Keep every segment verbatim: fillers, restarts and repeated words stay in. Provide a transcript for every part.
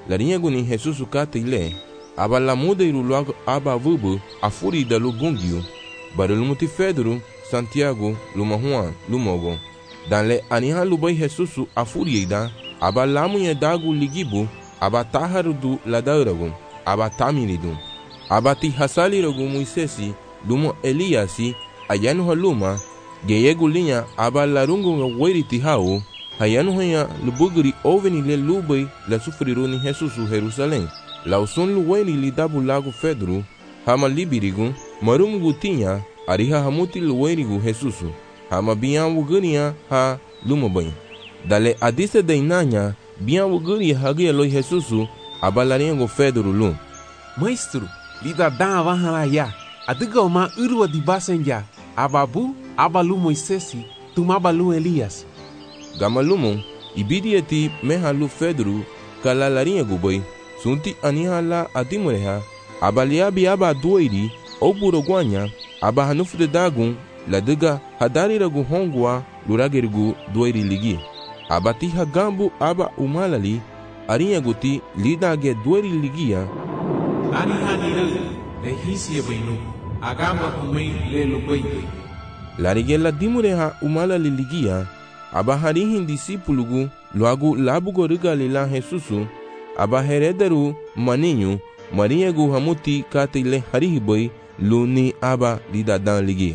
larinha guni Jesus kata ile aba la muda iru logo aba vubu a furi da lu gungio barul muti Pedro Santiago luma Juan lumogo dan le aniha lubai Jesus a furi ida aba lamu ya dagu ligibu aba taharu du la dauragu aba tamiridu aba ti hasali rogu Moisesi lumo Eliasi ayanu haluma geyegu linya aba larungu nga weri ti hao hayanu haya lubugri oveni le lubai la sufriru ni Jesus Jerusalém la usun luweri li dabu lagu Pedro hama libirigu marumugu tinya ariha hamuti luwerigu Jesus hama biyan wuguriya ha lumobai dale adise dainanya biyan wuguri hagi aloi Jesus abalaringo Pedro lu Maestro lida dan avanhala ya adiga uma urwa di basenja ababu abalu Moisesi tumabalu Elias gamalumo ibidieti mehalu Pedro kalalaringo boy sunti anihala adimureha abaliabi aba doiri oburo guanya aba hanufu de dagun ladiga hadari ragu hongwa luragerigu doiri ligi abati hagambu aba umalali arinha guti lidage doiri ligia ani hanire le hisia binu agamba kumei le lubaite larigela dimureha umalali ligia aba harihin disipulugu luagu labugo rigalila Jesusu aba herederu maninho Maria gu hamuti katile harihiboy luni aba lidadan ligi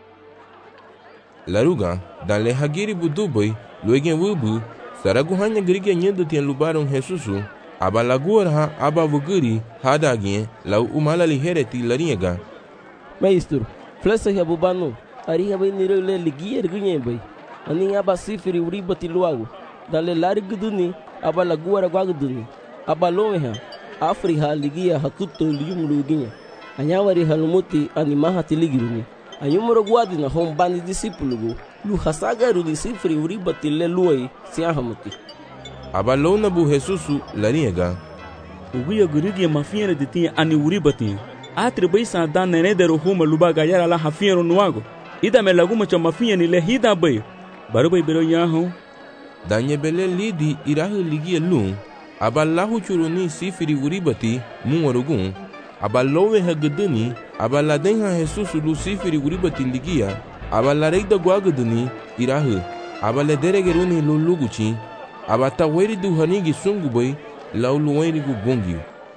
laruga dan le hagiri buduboy luegen wubu saragu hanya grige nyendo tien lubaron Jesusu aba laguarha aba vuguri hadagien lau umalali hereti laringa Maestro flesa ya bubano ariha bay niro le ligi ergunye bay ani aba sifiri uribati luago dan le lariguduni aba laguara gwaguduni aba lomeha Afriha ligia hakuto liyumuluginya anyawari halumuti animaha tiligiruni anyumuro gwadi na hombani disipulugu lu hasagaru disifri uribati le luai siahamuti abalona bu Jesusu lariega uguya gurigi mafiere diti ani uribati atre baisa dan nenedero huma lubaga yara la hafiero nuago ida me laguma cha mafieni le hida bay barubai bero yaho danye bele lidi irahu ligia lu aballahu churuni sifiri uribati muwarugun abalowe hageduni abaladenha Jesus lu sifiri uribati ligia abalareida gwageduni irahu abalederegeruni luluguchi abataweri du hanigi sungubai lauluweri gu gongi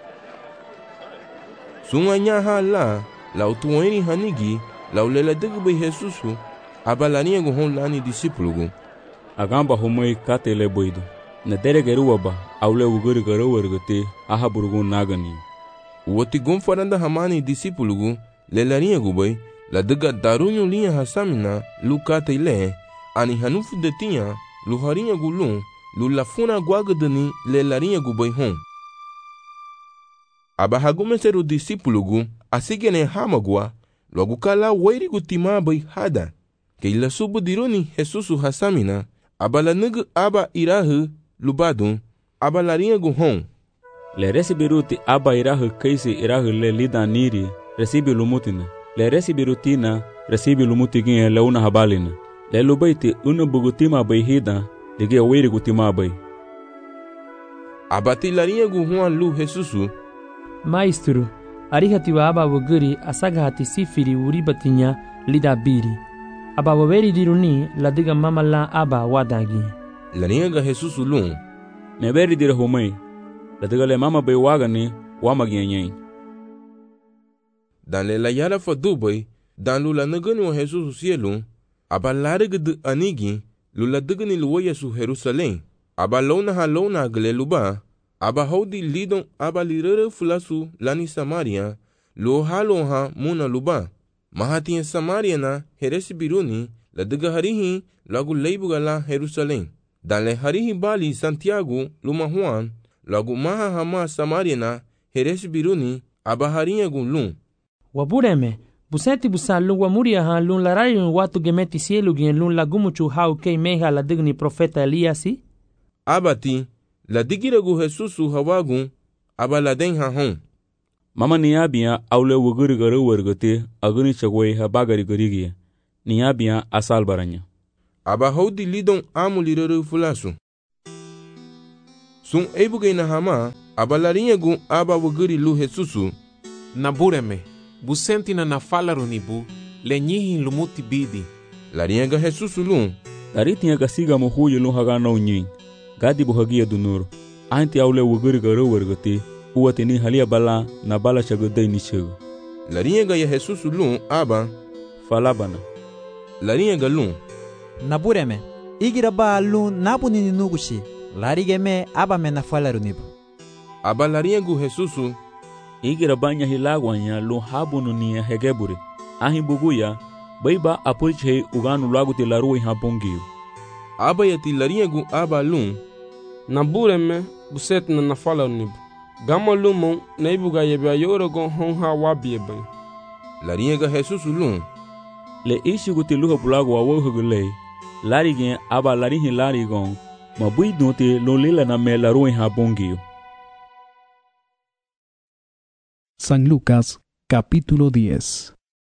sunganya hala lautuweri hanigi lauleladegbai Jesus abalania gu honlani disipulugu agamba homoi katele boido na deregeru ba aule uguri garo wergete aha burgu nagani woti gonfaranda hamani disipulugu lelarinha gubai la dega darunyo linha hasamina lukata ile ani hanufu detinha luharinha gulun lulafuna guagadani lelarinha gubai hon abahagumeseru disipulugu asigene hamagua logo kala wairi gutima bai hada ke ila subu dironi Jesusu hasamina abala nug aba irahu lubadun aba larinha gu hon le resibiruti aba irahu kaisi irahu le lida niri resibi lumutina le resibirutina resibi lumutigin le una habalina le lubaiti una bugutima bai hida dige wiri gutima bai abati larinha gu hon lu Jesusu Maestro arihati wa aba wuguri asagahati sifiri uribatinya lida biri aba waweri diruni ladiga mamala aba wadagi larinha ga Jesusu lu me beri dire homai ladiga le mama bai wagani wamagienyen dan le la yara fa dubai dan lu la nagani wa Jesusu cielo aba larig de anigi lu la digani lu Yesu Jerusalém aba lona ha lona gle luba aba hodi lidon aba lirere fulasu lani Samaria lu halon ha muna luba mahati Samaria na heresi biruni la diga harihi lagu leibuga la Jerusalém dan le harihi bali Santiago luma Juan lagu maha hama Samaria na heresi biruni aba harinha gun wabureme buseti busalu wa muria ha lun larayu watu gemeti cielo gen lun lagumuchu hau kei meha la digni profeta Eliasi abati la digira gu Jesusu hawagun aba la den ha hon mama niabia aule wuguri garo wergote aguni chagwai ha bagari gorigi niabia asal baranya aba hodi lidon amulirere fulasu sun ebuge na hama aba larinhegu aba waguri lu Jesusu. Na bureme, bu sentina na falaru ni bu, le nyihin lumuti bidi. Larinhega Jesusu lu. Dari tinha gasiga mo huyo lu haga na unyin. Gadi bu hagia dunur. Anti aule waguri ga rawargati. Uwati ni halia bala na bala chagadai ni chagu. Larinhega ya Jesusu lu aba. Falabana. Larinhega lu. Na bureme, igira ba lu nabu ni nugushi. Larigeme aba me na falaru nibu. Aba larinhegu Jesusu. Igira banya hilagwanya lu habunu ni hegeburi. Ahi buguya. Baiba apuriche uganu lagu te larui habongiu. Aba yati larinhegu aba lu. Na bureme buset na nafala nibu. Gama lumon na ibuga yebe ayoro gon hon ha wabi ebe. Larinhega Jesusu lu. Le ishi guti luha bulagu wa wohugulei. Larigen aba larinhi larigon. Mabui dunte lo lila na me larui habongiu. San Lucas, capítulo diez.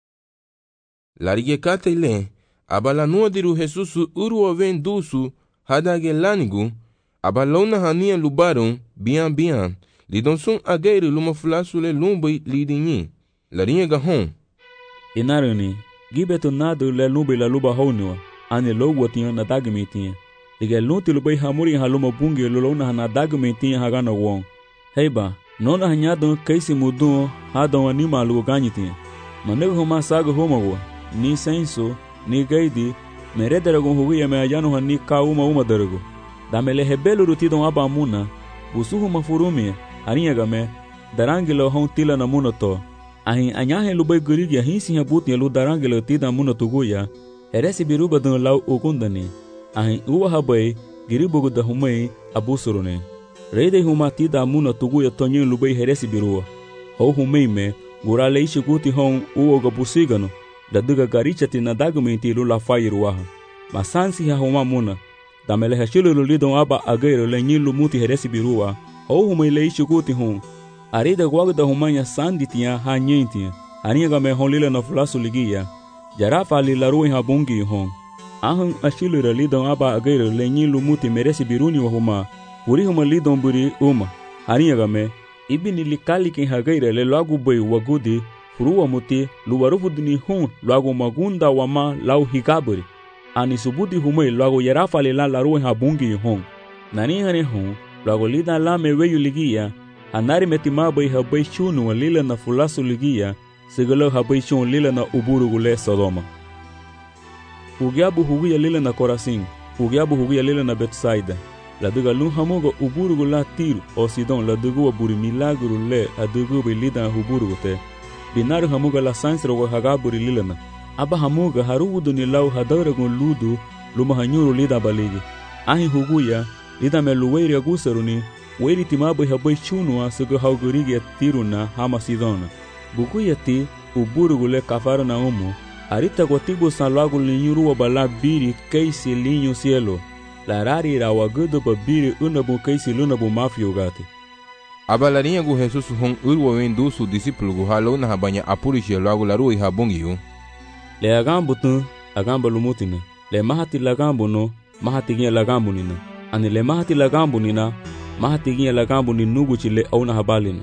Larige katele, aba la nuadiru Jesusu uru ven dusu, hadage lanigu, aba lona hania lubaron, bian bian, lidonsun ageiru luma fulasule lumbai lidinyi. Larinhega hon. Inarani, gibeto nadu le lumbai la luba honua, ane logo tinha na dagmitinha. Liga lunti lubai hamuri haluma bungi lulona na dagmitinha hagana won. Heiba, nona hanyadon kaisi mudun hadon anima lugo ganyitinha. Manego homa saga homawa. Ni senso, ni gaidi, merederagon huguia me ayano ni ka uma uma darago. Damele hebelo rutidon aba muna, busuhu mafurumie, arinhaga me, darangelo hon tila na muna to. Ahin anyahe lubai gurigi ahinsi habuti lu darangelo tida muna tuguya, eresi biruba don lau ukundani. Ahin uwa habai, giribugu da humei abusurune. Reide huma tida muna tuguya tonyen lubai heresi birua. Ho humei me, gurale ishi guti hon uoga busigano. Da duga garichati na dagumenti lu la fairuaha. Masansi ha huma muna. Da mele hashilo lu lidon aba agairo le nyilu muti heresi birua. Ho humei le ishi guti hon. Arida guagda humanya sanditia ha nyentia. Aniga me hon lila na fulasu ligia. Jarafa li la rui ha bungi hon. Ahun ashilo le lidon aba agairo le nyilu muti meresi biruni wa huma. Puri huma lidon buri uma. Aniga me. Ibini likali kin hagaira le lagu bai wagudi. Furua muti luwarufu dini hun luago magunda wama lau higaburi. Ani subudi humei luago yarafa le la larue habungi hon. Nani hane hon luago lida la meweyu ligia. Anari metimabai habai shunu wa lila na fulasu ligia. Sigalo habai shun lila na uburugule Sodoma. Ugiabu huguya lila na Korasin. Ugiabu huguya lila na Betsaida. La duga lun hamugo uburugula Tiru o Sidon la dugu wa buri milagru le a dugu bi lida huburugute. Binaru hamuga la sansro wa hagaburi lilana. Aba hamuga haruudu ni lau hadaragun ludu luma hanyuru lida baligi. Ahi huguya lida me luweiri agusaruni weiri timabu habai chunua sugu haugurigi tiruna hama sidona. Bukuya ti uburugule kafaru na umu. Arita kwa tibu san lagu linyuru wa bala biri keisi linyu cielo. La rari ra wa gudu ba biri unabu keisi lunabu mafio gati. Aba larinhegu Jesusu hon urwa wen dusu disipulugu halona habanya apurishe lagu larui habungiu. Le agambu tun, agamba lumutina. Le mahati lagambu no, mahati ginya lagambu nina. Ani le mahati lagambu nina, mahati ginya lagambu ni nuguchi le auna habalina.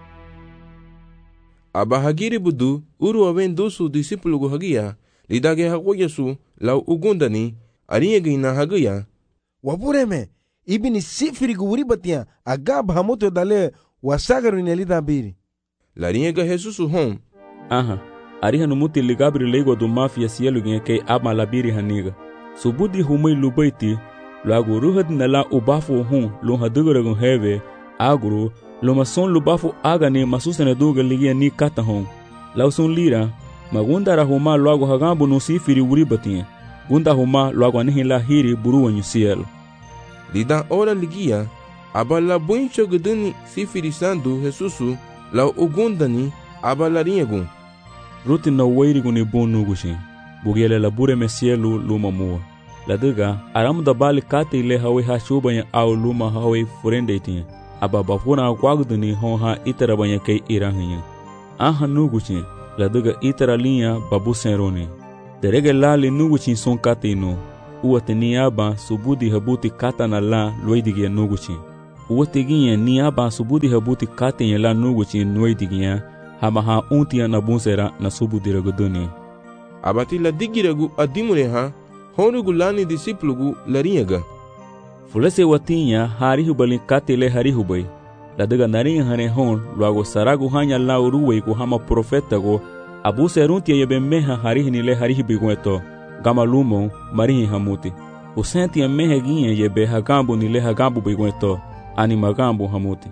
Aba hagiri budu urwa wen dusu disipulugu hagia, lidage hagoyasu lau ugundani, arinhegu ina hagia. Wabureme, ibini sifiri guribatia agab hamoto dale wasagaru inelida biri. Larinhega Jesusu hon. Aha, ariha numuti ligabri leigo do mafia cielo ginha kei ama labiri haniga. Subudi humei lubaiti, lagu ruhad nala ubafu hun lun hadugaragun heve, aguru, luma son lubafu agani masusene duga ligia ni kata hon. Lau son lira, magundara huma lagu hagambu no sifiri uribatia. Gunda huma lagu anihila hiri buruwa nyu cielo. Lida ora ligia, aba la buincho guduni sifirisando Jesusu la ugundani aba larinhegu. Ruti na weirigu ni bonu gushi. Bugiele la bure mesielu luma mua. La duga, aramu da bali kate ile hawe ha shubanya au luma hawe furende itinha. Aba bafuna aguaguduni hon ha itara banya kei irahinya. Aha nuguchi, la duga itara linha babu senroni. Derege lali nuguchi son kate ino. Ua teni aba subudi habuti kata na la loidigia nuguchi. uwatiginye ni aba subudi habuti katenye la nugu chi nuidiginya hama ha untia na bunsera na subudi raguduni. Abati la digiragu adimure ha honugu lani disiplugu lariyaga. Fulese watinya harihu balin katele harihu bay. Ladaga naringa hane hon luago saragu hanya la uruwe ku hama profeta go abu seruntia yebe meha harihi nile harihi bigueto gama lumo marihi hamuti. Usentia mehe ginye yebe hagambu nile hagambu bigueto ani magambu hamuti.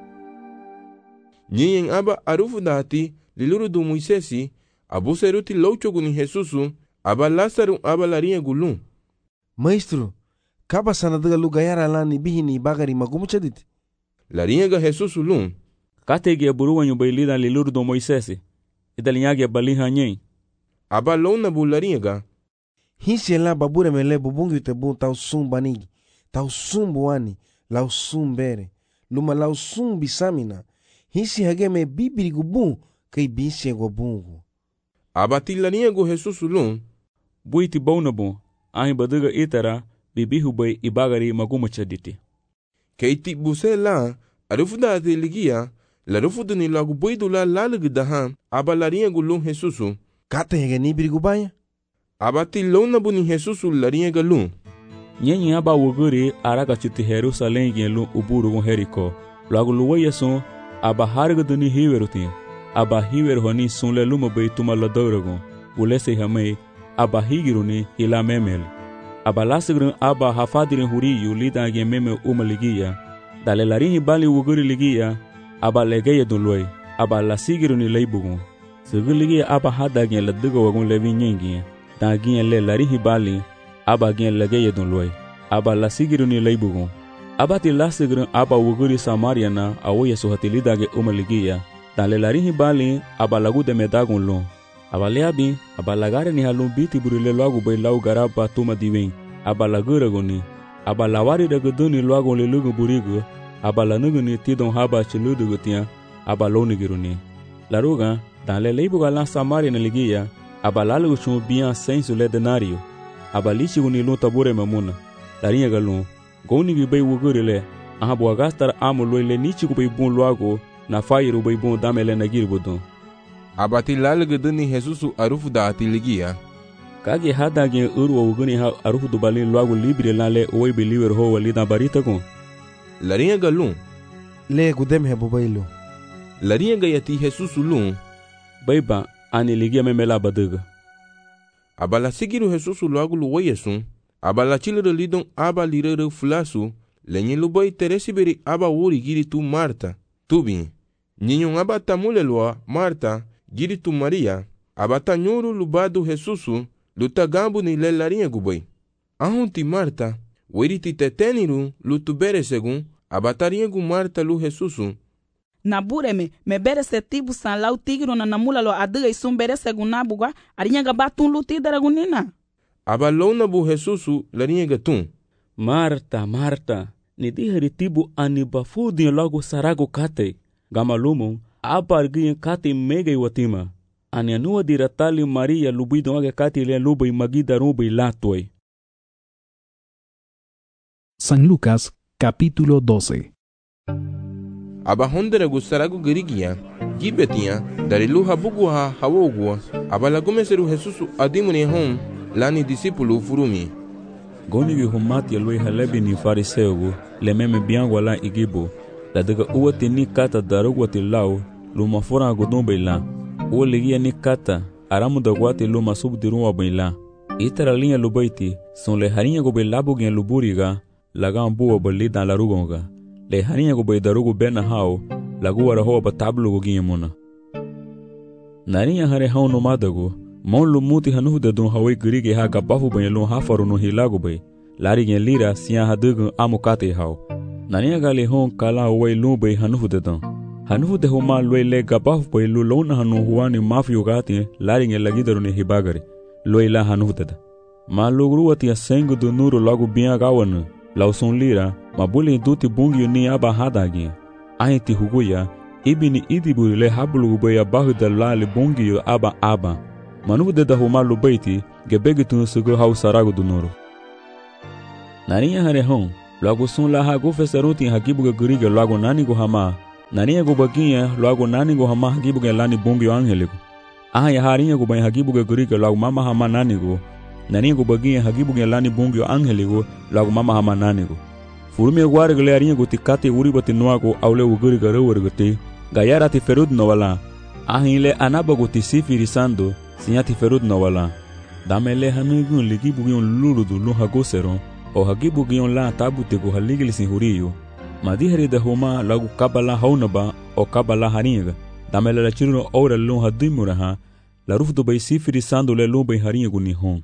Nyiyen aba arufu dati liluru du Moisesi abu seruti louchogu ni Jesusu aba Lazaru aba larinha gulum. Maestro, kaba sanadaga lugayara lani bihini bagari magumuchadit. Larinha ga Jesusu lum. Kategi aburuwa nyubailida liluru du Moisesi. Idalinyagi abaliha nyen. Aba lona bu larinha ga. Hisi la babure mele bubungi te bun tau sumbanigi. Tau sumbuani. Lau sumbere. Luma lau sumbi samina. Hisi hageme bibiri gubun kai bisi go bungu. Abati larinha go Jesusu lum. Buiti baunabu. Ahi badaga itara bibihu bay ibagari magumuchaditi. Keiti buse la arufu dati ligia la rufu duni lagu boidu la lalag dahan aba larinha go lum Jesusu. Kata hege ni biri gubaya? Abati lona bu ni Jesusu larinha ga lum. Nyenye aba wuguri araga chuti Jerusalem gen uburu gon Heriko. Lagu luwa yeson aba harga duni hiweruti. Aba hiwer honi sunle luma bay tuma ladawragon. Ulese hamay aba higiruni hila memel. Aba lasigrin aba hafadirin huriyu lida gen meme umaligia. Dale larinhi bali wuguri ligia aba legeye dunloy. Aba lasigiruni leibugon. Sigiligia aba hada gen ladigo wagon levi nyengi. Da gen le larinhi bali aba gen legeye dunloy. Aba lasigiruni leibugon. Aba ti lasigrin aba wuguri Samaria na awoye suhatilida gen umaligia. Dale larinhi bali aba lagu de medagon lon. Aba leabi aba lagare ni halun biti burile lagu bay lau garaba tuma diwen. Aba laguragoni. Aba lawari dagadoni lagu le lugu burigu. Aba lanuguni tidon haba chiludugutia. Aba lonigiruni. Laruga dan le leibuga lan Samaria na ligia. Aba lalugu chun bian sensu le denario. Aba lichiguni lun tabure mamuna. Larinha galun. Gonigi bay wugurile. Aha buagastar amo loile nichigu bay bun lagu. Na fairu bay bun damele na girbudun. Abati lalag duni Jesusu arufu dati ligia. Kage hada gen urwa uguni ha arufu dubalin lagu libre lale oi believer ho walida barita kon. Larinha ga lum. Le gudem he bubailu. Larinha ga yati Jesusu lum. Baiba ani ligia memela badaga. Abala sigiru Jesusu lagu luwa yesun. Abala chilere lidon aba lirere fulasu. Lenye lubai teresiberi aba wuri giri tu Marta. Tubi. Ninyon aba tamule lua Marta. Giri tu Maria. Abata nyuru lubadu Jesusu. Luta gambu ni le larinha gubay. Ahunti Marta. Weriti teteniru lutu bere segun. Abatarinha gu Marta lu Jesusu. Na bureme me bere se tibu san lau tigiro na namula lo adiga isum bere segun na bugwa. Arinha ga batun luti daragunina. Aba lona bu Jesusu larinha ga tun. Marta, Marta. Ni dihari tibu ani bafudin logo sarago kate. Gamalumo. Aba argiyen kate mega iwatima. Ani anua diratali Maria lubido age kate le lubai magida rubai latoi. San Lucas, capítulo doce. Aba hondere gusaragu gerigia, gibetia, darilu habugua hawogua, aba lagomeseru Jesusu adimuni hon, lani disipulu furumi. Gonigi humati aloi halebi ni fariseugu, le meme biangwa la igibu, la daga uwati ni kata darugwati lau, luma fura gudumbe la, uwa ligia ni kata, aramu dagwati luma subdirunwa baila. Itara linha lubaiti, son le harinha gobe labu gen luburiga, laga mbuwa bali dan la rugonga. Le harinha gobe darugu bena hao, lagu wara hoa ba tablu go ginye Narinha hare hao no madago, mon lumuti hanuhu de dun hawe girige ha gabafu banye lun hafaru no hilago bay. Lari gen lira siya hadugun amukate hao. Narinha gali hon kala hawe lun bay hanuhu de dun. Hanuhu de homa lwe le gabafu bay lu lona hanu huwani mafi yugati lari gen lagidaru ne hibagari. Lwe la hanuhu de da. Ma lugru ati ya sengu du nuru lagu biya gawanu. Lau son lira, ma buli duti bungi ni aba hadagi. Ahiti huguya, ibini idiburi le hablu gubaya bahu da lali bungi aba aba. Manu de da huma lubaiti, gebegi tunu sugu hau saragu du nuru. Narinha hare hon, Logo sun la hago fesaruti hakibu ge gurige logo nani go hama. Nani go baginha logo nani go hama hakibu ge lani bungyo angeligo. Aha ya harinha go bany hakibu ge gurige logo mama hama nani go. Nani go baginha hakibu ge lani bungyo angeligo logo mama hama nani go. Furumi guare ge harinha go tikate uri bati noago aule ugurige rewergete. Gayara ti ferud no wala. Ahile anaba go tisifiri sando sinyati ferud no wala. Damele hanugun ligi bugion luludu lu hago seron. O hagibu gion la tabu te go haligili sin huriyo. Madihari de homa lagu kabala haunaba o kabala haringa. Damele la chiruno ora lu hadimuraha. La rufdo bay sifiri sando le lu bay haringa ni hon.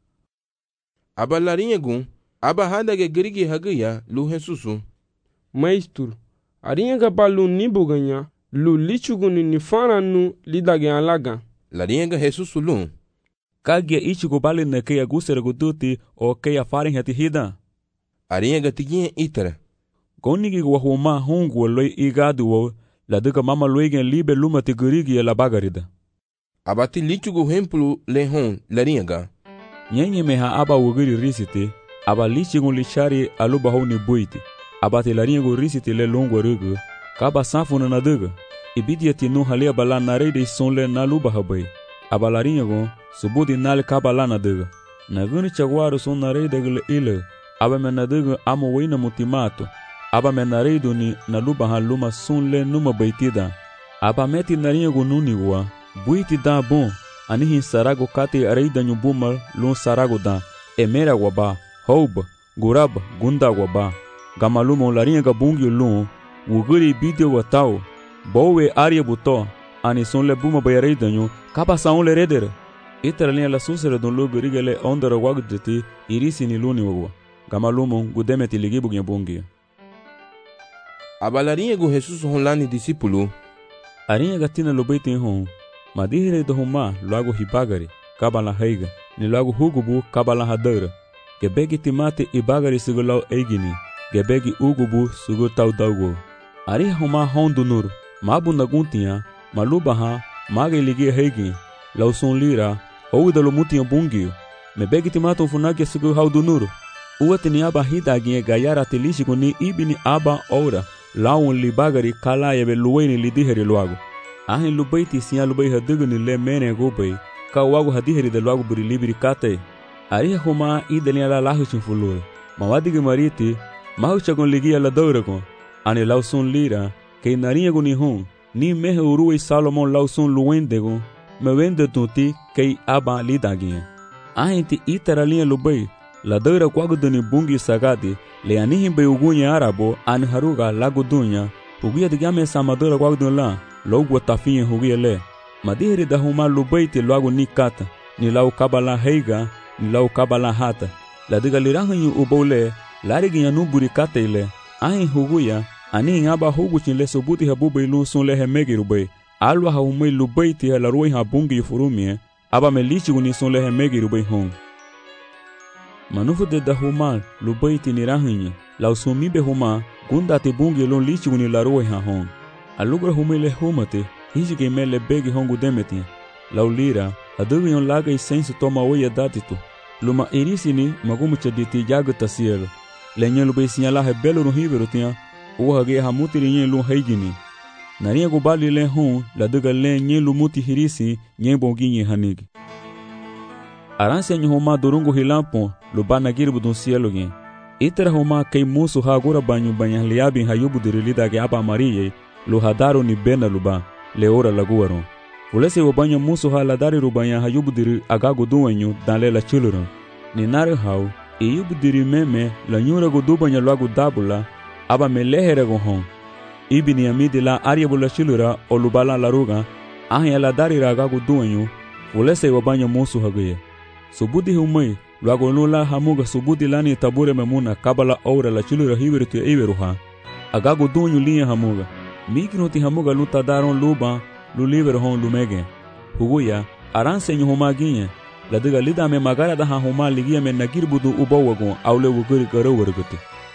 Aba larinha gun, aba hada ge grigi hagaya lu hensusu. Maestro, arinha ga balu ni buganya, lu lichuguni ni fana nu lidage alaga. Larinha ga hensusu lu. Kagia ichigo bali na kaya gusera guduti o kaya farin hati hida. Arinha ga tiginha itara. Gonigi go homa hongu loi igadu wo la duka mama loigen libe luma te gurigi la bagarida. Abati lichugo hemplu le hon larinha ga. Nyenye meha aba wugiri risiti, aba lichigo lichari aluba honi buiti. Abati larinha go risiti le longo rugu, kaba sanfuna na duga. Ibidia tinu halia bala narede sonle na luba habai. Aba larinha go subudi nal kabala na dega. Naguni chagwaru son narei degele ile. Aba me na dega amo wina mutimato. Aba me narei duni na luba han luma son le numa baitida. Aba meti narinha go nuni gua. Buiti da bon. Anihin sarago kate arei danyu bumal lun sarago da. Emera waba. Houba. Gurab. Gunda waba. Gamaluma larinha ga bungi lun. Wuguri bidio watao. Bowe aria buto. Ani son le buma bayarei danyu. Kaba saun le redere. Itara linha la susera don lugu rigele ondara wagdeti irisi ni luni wagwa. Gamalumo gudemeti ligibu gyabungi. Abalarinha go Jesus honlani discípulo. Arinha gatina lobeite hon. Madihire do homa logo hibagari. Kabala heiga. Ni logo hugubu kabala hadara. Gebegi timate ibagari sugulau eigini. Gebegi ugubu sugu tau daugo. Ariha homa hon dunur. Mabu naguntia. Malubaha. Mage ligi heigi. Lauson lira. Ou da lomutinha bungio. Me begi timato funaki sugu hau dunuro. Uatini aba hidaginha gayara telichigo ni ibini aba ora. Laun libagari kala yebe luweni lidiheri luago. Ahin lubaiti sinya lubai hadugu ni le mene gobei. Ka wago hadiheri de luago buri libiri kate. Ariha homa idenia la lahu chinfulure. Mawadigi mariti. Mahu chagon ligia la dauragon. Ani lauson lira. Kei narinha go ni hon. Ni mehe uruwe Salomon lauson luwendegon. Me wende tunti kei aba lidaginha. Ahinti itara linha lubai. La daura kwaguduni bungi sagadi. Le anihin be ugunha arabo. Ani haruga lagudunya. Uguia digame samadora kwagudun la. Logo tafinha hugia le. Madihiri da huma lubai te logo ni kata. Ni lau kabala heiga. Ni lau kabala hata. La diga lirahanyu ubole. Lariginha nuburi kate ile. Ahin huguia. Ani aba huguchin le subuti habubai lu sun le hemegi rubai. Alwa haumei lubai ti la ruai habungi yufurumie. Aba me lichigu ni sun le hemegi rubai hon. Manufu de da huma lubai ti nirahinye. Lau sumibe huma gunda te bungi lon lichigu ni la ruai ha hon. Alugra humei le humate. Hijige me le begi hongu demeti. Lau lira. Adugi yon laga isensu toma oia datitu. Luma irisini magumucha diti jagata sielo. Lenye lubai sinyala he belo no hiveru tia. Uha ge hamutiri nye lu heigini. Narinha go bali le hon la duga le nye lu muti hirisi nye bongi nye hanigi. Aranse nye homa durungo hilampon lu bana girbu dun cielo gen. Itera homa kei musu ha agora banyu banya liabin hayubu dirilida ge aba mariye lu hadaru ni bena luba le ora laguaron. Ulese wo banya musu ha ladari rubanya hayubu diri agago duenyu dan le la chuluron. Ni nare hau e yubu diri meme la nyura go dubanya lagu dabula aba me lehere go hon. Ibini amidi la ariabula chilura o lubala laruga. Ahin la dari ragago duenyu. Ulese wo banya musu haguye. Subudi humei. Luago nula hamuga subudi lani tabure memuna kabala ora la chilura hiveru tu iveruha. Agago duenyu linha hamuga. Mikino ti hamuga luta daron luba. Lu liveru hon lumege. Huguya. Aranse nyu homaginha. La diga lida me magara da homa ligia me nagirbudu ubawagon aule wuguri garo warguti.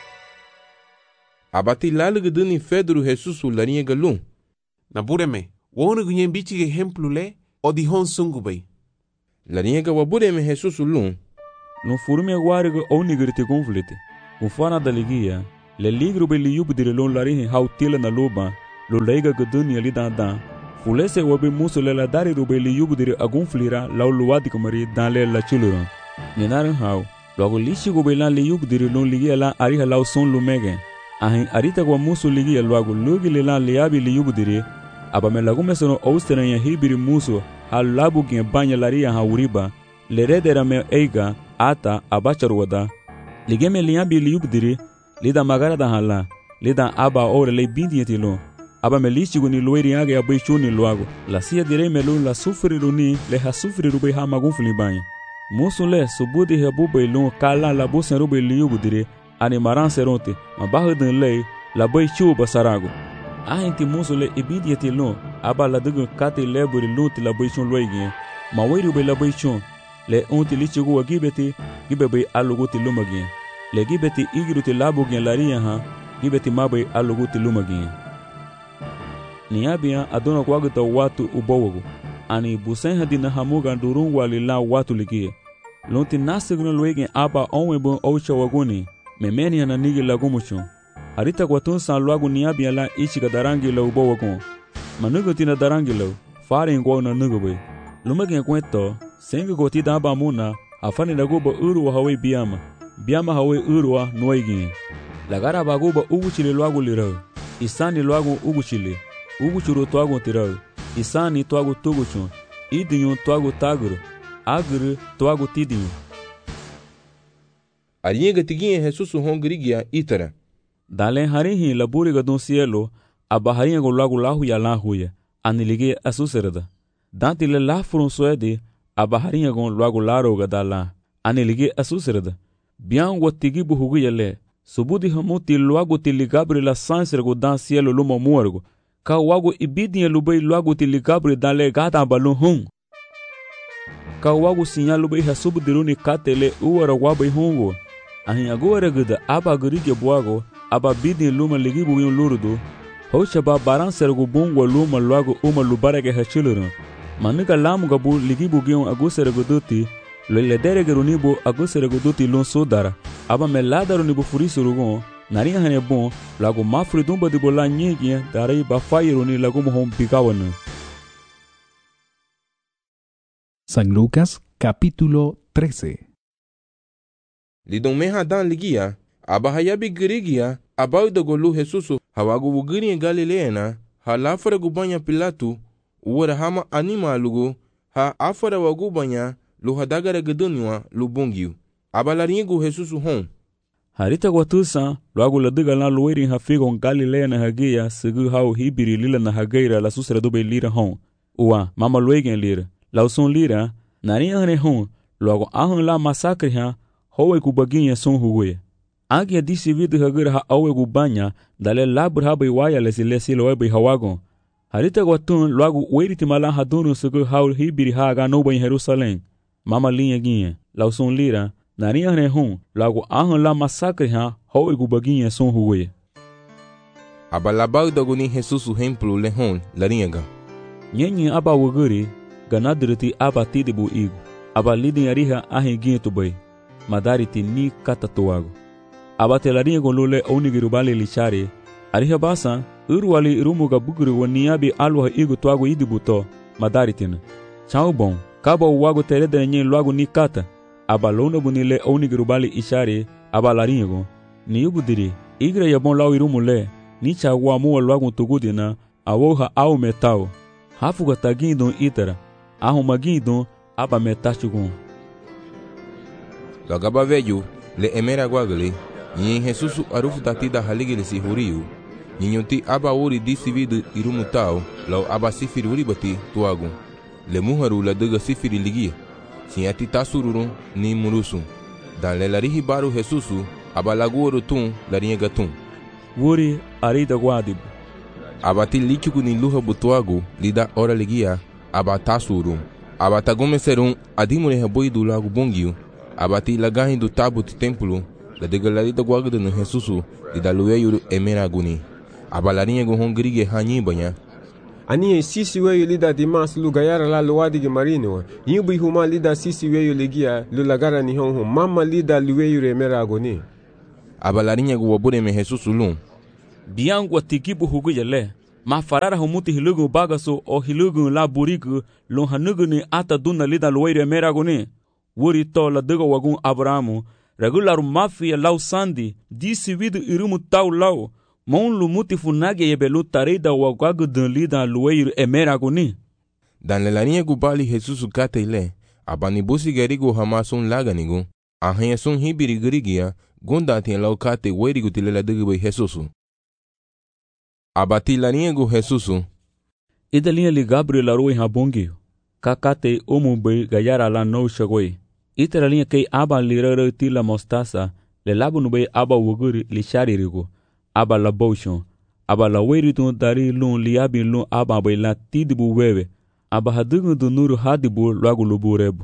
Abati lalugu duni Pedro Jesus larinha galum. Na bureme, wonu gunyen bichi ge hemplu le o di hon sungu bay. Larinha ga wabureme Jesus lum. No furume guarigo onigirti gonflete. ufana da ligia le ligro be liubu dire lon lari hau tila na loba lo leiga gadunia li dan dan fulese wabe muso le la dari robe liubu dire agun flira lau luwadi kamari dan le la chuluran nenaran hau logo lishi go be lan liubu dire lon ligia la ari lau son lumege ahin arita kwa muso ligia logo lugi le lan liabi liubu dire aba me lagu mesono austera ya hibiri muso hal labu gen banya laria ha uriba le redera me eiga ata abacharwada ligeme liabi liubu dire lida magara da hala lida aba ore le bindi etilo aba me lishi go ni loiri age abai chuni loago la sia dire me lo la sufri runi le ha sufri rubai ha magun fuli banya muso le subudi ha bubai lo kala la bosen rubai liubu dire ani maran seronte ma bahudun le la bai chu basarago ahinti muso le ibidi etilo aba la dugu kate leburi lunti la bai chun loigi ma wairu bai la bai chun le unti lichi go gibeti gibe bai alugo ti lumagi le gibeti igiruti labu gen laria ha gibeti mabai alugo ti lumagi niabia adona kwagta watu ubowogo ani busen hadina hamuga durun wali la watu ligie lunti nasigno loigi aba onwe bon oucha wagoni memeni na nigi lagumucho harita kwa tun san luagu niabia la ichi ka darangi la ubowogo manugo tina darangi la fare ngwa na nugo bai lumagi kwento sengi goti da ba muna afani naguba uru hawe biama biama hawe urwa noigi lagara baguba uguchile luagu lirau isani luagu uguchile uguchuru tuagu tirau isani tuagu tuguchu idinyu tuagu taguru aguru tuagu tidinyu Ariega tiginha Jesus hongrigia itara dale harihi laburi gadun cielo aba haringa go lagu lahu ya la huya anilige asuserda dantile la furun soede aba haringa go lagu laro gadala anilige asuserda bian wotigi buhugu yele subudi hamuti lagu tiligabri la sanser go dan cielo lumo muergo ka wago ibidin lubai lagu tiligabri dale gata balun hum ka wago sinyalu bai hasubudiruni katele uwara wabai hungo ahin agora gada aba gurige buago aba bidin luma ligibu yin lurudo hocha ba baran sergo bungwa luma luago uma lubarage hachilurun manuka lamu gabu ligibu gion agusere godoti lo le derege runibo agusere godoti lon sodara aba melada runibo furisurugon naringa hane bon lago mafri dumba di bola nyegi darai ba fayiruni lago mohom pikawan. San Lucas capítulo trece. Lidong meha dan ligia aba hayabi girigia abau da golu Jesusu hawagu bugiri Galileana ha lafara gubanya Pilatu uwara hama anima lugu ha afara wagubanya lu hadagara gedunwa lu bungiu aba laringu Jesusu hon harita watusa luagu ladiga la luweri ha figon Galileana hagia sigu hau hibiri lila na hageira la susra dobe lira hon uwa mama luegen lira lauson lira nari ane hon luagu ahon la masakri ha howe ku baginha son huwe agia disi vidu hagira ha awe ku banya dale labur ha bai waya lesi lesi lo bai hawagon harita gwatun luagu weriti mala hadunu sugu haul hibiri ha ga no bai Jerusalem mama linha ginha lauson lira nari ane hon luagu ahon la masakre ha howe ku baginha son huwe aba labau daguni Jesusu hemplu le hon laringa nyenyi aba wuguri ganadriti aba tidibu igu aba lidin ariha ahi ginha tubai madariti ni katatuago abate laringa golule onigirubale lichari ariha basa urwali rumuga buguru woniabi alwa igu tuago idibuto madaritina chao bon kabo wago terede nyen luago ni kata abalona bunile onigirubale ishari abalaringo ni yubudiri igre yabon lawi rumule ni chawa mu luago tugudina awoha au metao hafuga tagindo itara ahu magindo aba metachugun lagaba veju le emera guagli yin Jesusu arufu tatida haligile si huriu ninyunti aba uri disi vidu irumutao lau aba sifiri uribati tuagu le muharu la duga sifiri ligia sinyati tasururun ni murusu dan le larihi baru Jesusu aba laguoru tun laringa tun wuri arida guadibu abati lichugu ni luha butuagu lida ora ligia aba tasurun aba tagume serun adimure haboidu lagu bongiu abati lagahin do tabu ti templo la degalarida guagda no Jesusu di dalueyu emera guni abalarinha go hongrige hanyi banya ani sisi weyu lida dimas lu gayara la luwadi ge marino yubi huma lida sisi weyu legia lu lagara ni hon mama lida lueyu emera guni aba larinha gu wabure me Jesus ulum. Biangu atikibu huguya le. Ma farara humuti hilugu bagaso o hilugu la burigu lon hanuguni ata duna lida luwaire meraguni. Wuri to la diga wagun Abrahamu. Regularu mafia lau sandi. Disi vidu irumu tau lau. Mon lumuti funage yebelu tarida wagagu dun lida luwaire emeraguni. Dan le larinha gu bali Jesus kate ile. Aba nibusi gerigu hamasun laganigu. Ahanya sun hibiri gerigia. Gunda tien lau kate werigu tilela digu bai Jesusu. Abati larinha gu Jesusu. Ida linha li Gabriel aroi habongi. Kakate omu bai gayara la no shagoi. Ita la linha kei aba li rara tila mostasa. Le labu nu bai aba wuguri li sharirigu. Aba la boshon. Aba la weritu dari lun li abi lun aba bai la tidibu wewe. Aba hadugu du nuru hadibu lagu lubu rebu.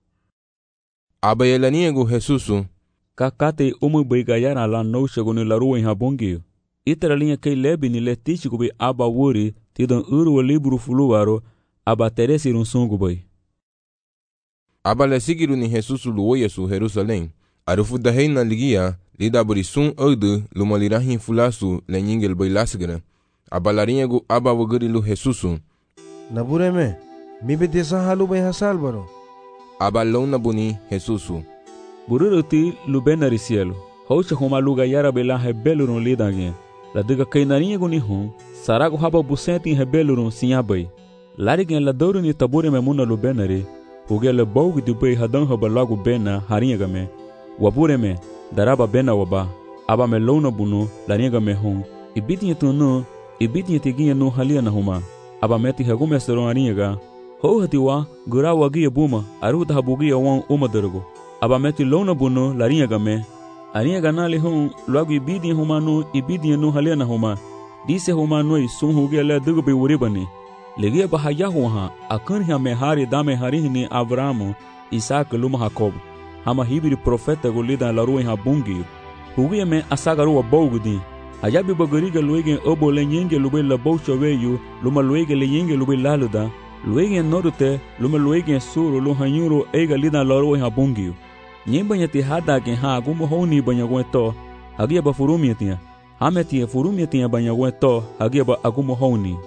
Aba ye larinha gu Jesusu. Kakate omu bai gayara la no shagoni la roi habongi. Ita linha kei lebi ni le tichiku bai aba wuri tidon uru wa libru fuluwaro aba teresi run sungu bai. Aba le sigiru ni Jesusu luoya su Jerusalém. Arufu da reina ligia lida buri sun ode luma lirahin fulasu le nyingel bai lasgara. Aba larinha gu aba wuguri lu Jesusu. Nabureme, mi betesa halu bai hasal baro. Aba lona buni Jesusu. Bururuti lu benari cielo. Hocha homa luga yara bela hebelurun lidangen. La diga kainarinha guni hum, sarago haba busenti rebelurun sinhabai. Larigen la douro ni tabure memuna lu benari, huge le bougu di bai hadan haba lagu bena harinha game. Wabure me, daraba bena waba, aba me lona bunu, larinha game hum, ibitinha tunu, ibitinha teginha no halia na huma, aba meti hagume seron harinha ga. Ho hatiwa, gura wagia buma, aruta habugia wan umadurgo, aba meti lona bunu, larinha game. Arinha ganali hum, logo ibidinha huma no, ibidinha no halia na huma. Disse huma noi sun huge le dugu bi uribani. Legia bahaya huha, akanha mehari da mehari ni Abrahamu, Isaac luma Jacob. Hama hibiri profeta golida la rua habungi. Huge me asagaru wa bogudi. Ayabi bagariga luegen obo le nyenge lube la boucha weyu, luma luege le nyenge lube laluda. Luegen norute, luma luegen suru lu hanyuro ega lida la rua habungi. Nyemba ti hada ke ha gumo honi banyago to, hagia ba furumi tia. Hameti furumi tia banyago to, hagia ba agumo honi.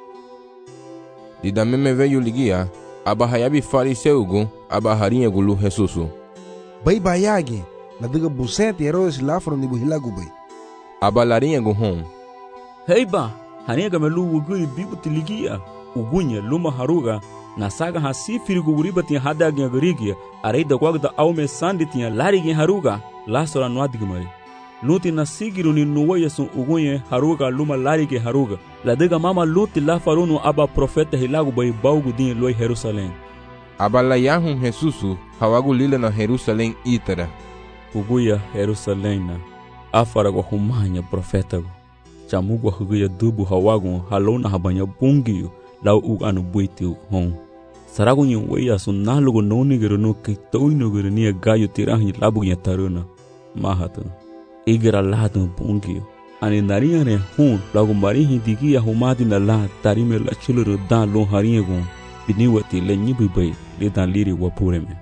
Dida meme veio ligia, aba hayabi fariseugu, aba harinha gu lu Jesusu. Bai bayage, la diga busete Herodes lafro ni buhilagu bai. Aba larinha gu hom. Heiba, harinha gamelu wuguri bibuti ligia, ugunya luma haruga. Na saga ha sifiri gu uriba tinha hadaginha garigia, areida guagda aume sandi tinha lariginha haruga, lasora no adigmari. Luti na sigiru ni nuwaya sun ugunye haruga luma larige haruga. La diga mama luti la farunu aba profeta hilagu bai baugu din loi Jerusalém. Aba la yahum Jesusu, hawagu lila na Jerusalém itara. Uguya Jerusalém na, afara gua humanya profeta gu. Chamugu huguya dubu hawagu halona habanya bungiyu, lau u anu buiti hon. Saragu nyi weya sun nalugu noni gero no kitoino gero niya gayu tirahi labu nya taruna. Mahatu. Igra lado bungiyo. Ani narinha ne hun lagu marihi digia humadi na la tarime la chuluru dan lon harinha gun. Biniwati le nyibi bai le dan liri wapureme.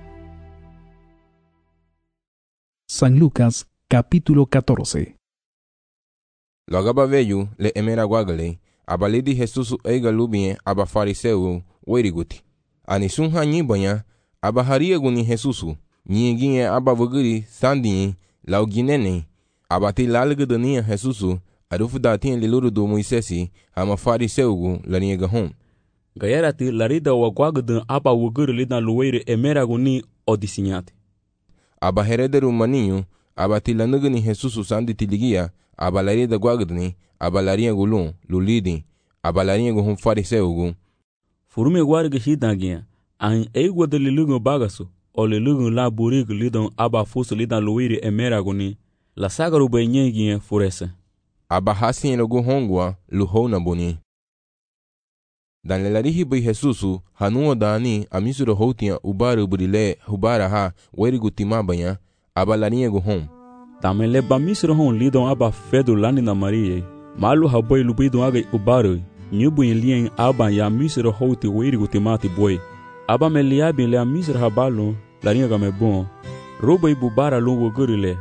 San Lucas capítulo catorce. Logaba veio le emera guagale. Abalidi Jesusu eiga lubien aba fariseu weriguti. Ani sun hanyi banya aba haria guni Jesusu. Nyinginye aba vuguri sandinyi lau ginene. Abati lalga dania Jesusu arufu datin liluru do Moisesi ama fariseu gu larinha gahom. Gayarati larida wa guagdan aba wuguri lidan luweire emera guni odisinyate. Aba herederu maninho abati lanugani Jesusu sandi tiligia aba larida guagdani aba larinha gulun lulidin aba larinha gu fariseu gu. Furume guarga hidangia an eigwa de lilugun bagasu o lilugun la burig lidan aba fusu lidan luweire emera guni. La sagaru bai nyenginha furese. Aba hasin gu hongwa luhona boni. Dan le larihi bai Jesusu hanuo dani amisuro hotia ubaru burile hubara ha werigu timabanya aba larinha gu hom. Tamen le ba misuro hon lidon aba fedu lani na Maria. Malu habai lubidon agai ubaru. Nyubu in lien aba ya misuro hoti werigu timati boy. Aba me liabi le amisuro habalu larinha game bon. Roba ibubara lungo gurile.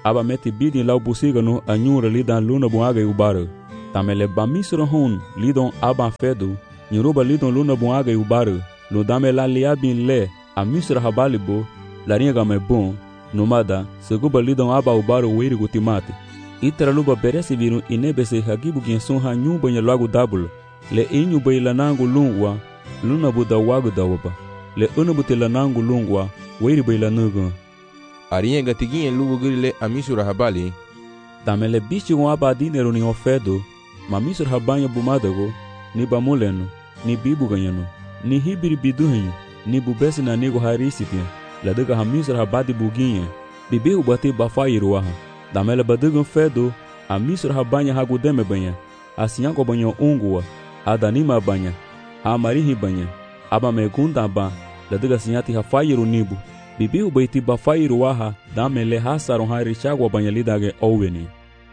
aba meti bidi lau busigano anyura lidan luna buaga e ubaro. Tamele bamisro hon lidon aba fedo, nyoruba lidon luna buaga e ubaro. Lo dame la liabin le, a misra habalibo, la ringa me bon, nomada, seguba lidon aba ubaro weiri gutimate. Itra luba beresi viru inebese hagibu genson ha nyumba nya lagu dabul. Le inyu bay lanangu lungwa, luna buda wagu dawaba. Le unubuti lanangu lungwa, weiri bay lanugu. Arinha gatiguinha lugo grile a misura habali. Tamele bichi aba dinero ni ofedo, ma misura habanya bumadago, ni bamuleno, ni bibu ganyano, ni hibiri biduhenyo, ni bubesi na nego harisitia, la dega ha misura habadi buginha, bibi ubati bafairuaha. Damele badugan fedo, a misura habanya hagudeme banha, a sinhako banho ungua, a danima banha, a marihi banha, aba megunda ba, la dega sinhati hafairu nibu. Bibi ubaiti bafairu waha damele hasaron harishagwa banyalidage oweni.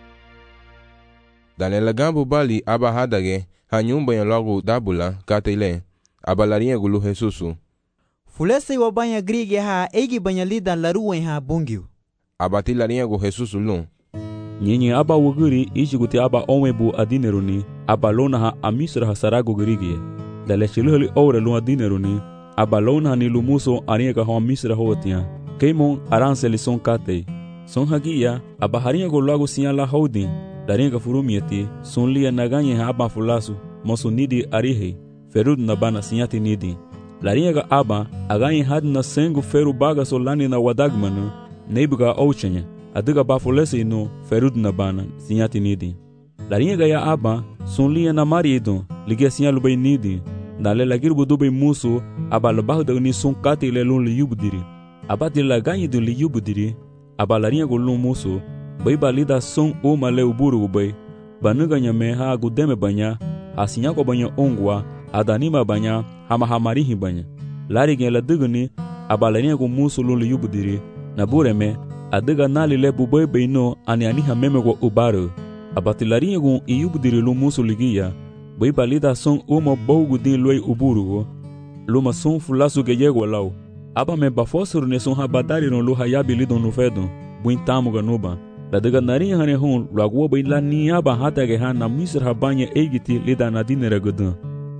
Danela gambu bali aba hadage ha nyumba ya lagu dabula katile aba larinha gulu Jesusu. Fulese wa banya grige ha egi banyalida laruwen ha bungiu. Aba ti larinha gu Jesusu lun. Nyinyi aba wuguri ishiguti aba onwebu adineruni aba lona ha amisra hasarago grige. Dale shiluheli ore lu adineruni. Abalona ni lumuso arinha ka hon misra hotia. Keimon aranseli son kate. Son hagia abaharinha go lago sinha la holding. Darinha ka furumieti son lia naganye ha aba fulasu. Moso nidi arihe. Ferud na bana sinhati nidi. Larinha ka aba aganye had na sengu feru baga solani na wadagmanu. Neibuga ouchenya. Adiga bafulese ino ferud na bana sinhati nidi. Larinha ka ya aba son lia na marido. Ligia sinha lubay nidi. Dale lagir budube muso abal bahda ni son kate le lon li yubdiri abati la ganyi de li yubdiri abalarinha go lon muso bay balida son o male uburu bay banuga nyame ha gudeme banya asinya ko banya ongwa adanima banya hama hamarihi banya lari gen la dugni abalarinha go muso lon li yubdiri na bureme adiga nali le bubay bayno ani ani hameme go ubaru abati larinha go yubdiri lon muso ligia bay balida son uma bogu din loi uburu luma son fulasu ge yego lau aba me bafosuru ne son habadari no lu hayabi lidon no fedo buin tamu ganuba la daga narinha hane hon lagwo bay la ni aba hata ge han na misra habanya egiti lida na dinera gudan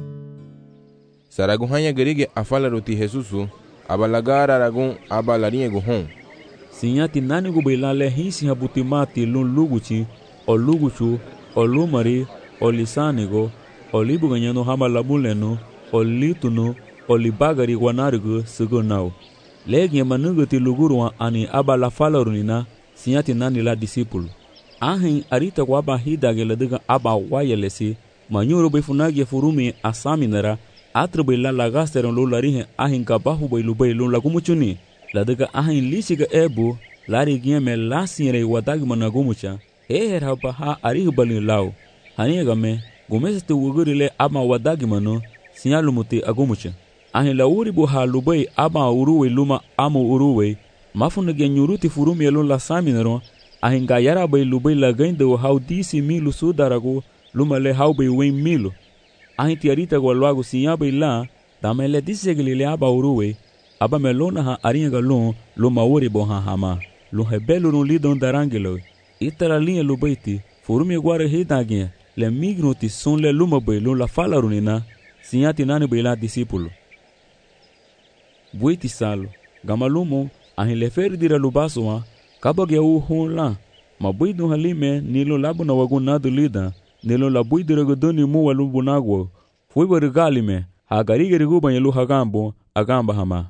saragun hanya gerige afala roti Jesusu aba lagara ragun aba larinha go hon sinyati nani go bay la le hisi habutimati lun luguchi o luguchu o lumari o lisanigo Olibu ganyano hama labuleno, olituno, olibagari wanarigo sugonao. Legi manugo ti lugurwa ani aba la falarunina, sinyati nani la disipulu. Ahin arita kwa aba hidage ladega aba wayelesi, manyuro befunagi furumi asaminara, atrube la lagasteron lo larihe ahin kabahu bay lubay lo lagumuchuni. Ladega ahin lisiga ebu, lari gieme la sinre wadagmana gumucha, eher haba ha arihubalin lao. Hanigame, Gomeste wugurile ama wadagi mano, sinyalumuti agumuche. Ahin la uribu ha lubay ama uruwe luma amu uruwe, mafunage nyuruti furumi elon la saminero, ahin gayara bay lubay la gainde wa hau disi milu sudarago, luma le hau bay wen milu. Ahin tiarita gwa luago sinyabay la, dame le disegilile aba uruwe, aba melona ha arinha galon, luma uribu ha hama, luhebelu no lidon darangelo. Itala linha lubayti, furumi guare hidaginha, le migroti son le luma bay lon la falarunina, sinyati nani bay la disipulu. Buiti salo, gamalumo, ahin le feri dira lubasoa, kabage u hon la, ma buidu halime nilo labu na wagunadu lida, nilo la buidira godoni muwa lumbunagwo, fuiwa rigalime, hagarige riguba yelu hagambo, agamba hama.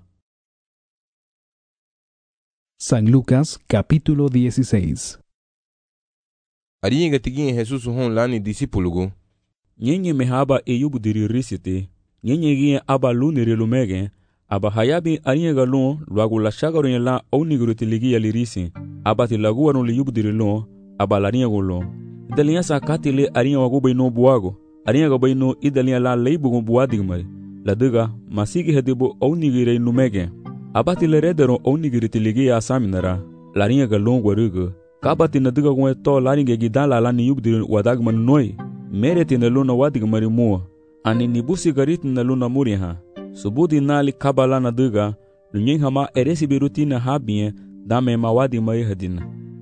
San Lucas capítulo dieciséis. Arinha tigin Jesús hon lani disipulugo. Nyenye mehaba eyubu diri risite, nyenye gie aba luniri lumege, aba hayabi arinha galon luagu la shagaron la oniguruti ligi yalirisi, aba tilaguaron li yubu diri lon, aba larinha golon. Idalinya sa katile arinha wagubai no buago, arinha gabai no idalinya la leibu buadigmari, la dega masigi hedibo onigire numege. Aba tilerederon onigiriti ligi ya saminara, larinha galon guarugo. Kabati na diga gwe to laringe gidala la ni yubdi wadagman noi mereti na luna wadigmari mua ani nibusi garit na luna muriha subudi nali kabala na diga lunyen hama eresi birutina habie dame ma wadigmari hadina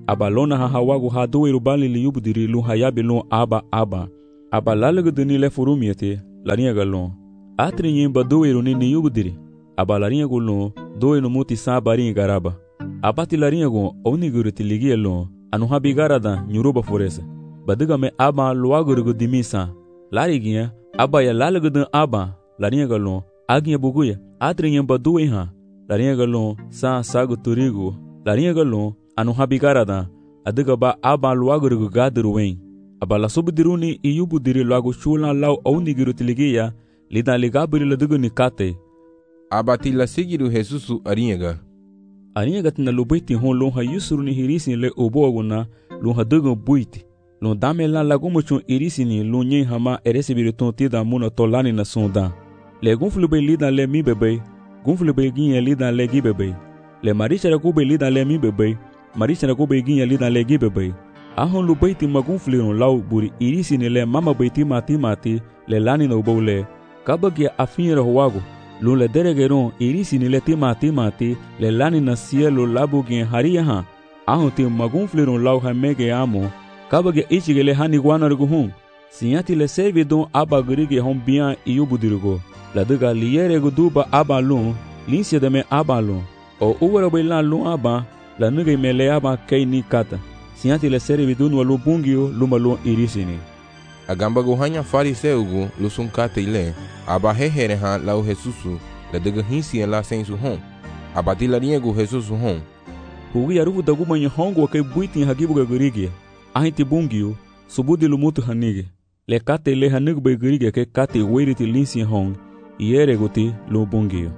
aba lona ha hawagu ha doe rubali li yubdiri lu hayabi lu aba aba aba lalaga duni le furumiete larinha galon atri nyimba doe runi ni yubdiri aba larinha gulon doe no muti sa barinha garaba abati larinha gon oniguru tiligi elon anu habigarada nyuruba foresa badiga me aba luaguru dimisa lariginha aba ya lalaga dun aba larinha galon aginha buguya atri nyimba doe ha larinha galon sa sagu turigo larinha galon anu habigarada adiga ba aba luaguru gaduru wen aba la subdiruni iyubudiri luagu chula lau oniguru tiligiya lida ligabiri ladigo nikate abati la sigiru Jesusu arinhaga arinhaga tina lubaiti hon lonha yusuru ni hirisi le oboguna lonha dugo buiti lon dame la lagumuchun irisi ni lonye hama eresibiru tontida muna tolani na sonda le gunflube lida le mi bebe gunflube ginye lida le gibebe le marichara kube lida le mi bebe marichara kube ginye lida le gibebe ahon lubaiti magunfliron lau buri irisi ni le mama baiti mati mati le lani na ubole kabagia afinra howago lu le deregeron irisi ni le tima timati le lani na cielo labugien haria ha ahon ti magunfliron lau hamege amo kabagia ichigele hani guanargo hum sinyati le seve don abagurige hom bien iyubudirgo la duga lierego duba abalun linsia de me abalun o uwara bailan lu aba la nuge mele aba kaini kata sinyati le serve don walu bungio lumalon irisini agamba gohanya fariseugo lusunkate ile aba hehere ha lau Jesusu la dega hinsi la sensu hon abati la riego Jesusu hon hugi arufu dagu manya hongo ke buiti hagibu ga gurige ahiti bungio subudi lumutu hanige le kate le hanig be gurige ke kate weriti linsi hon iere goti lo bungio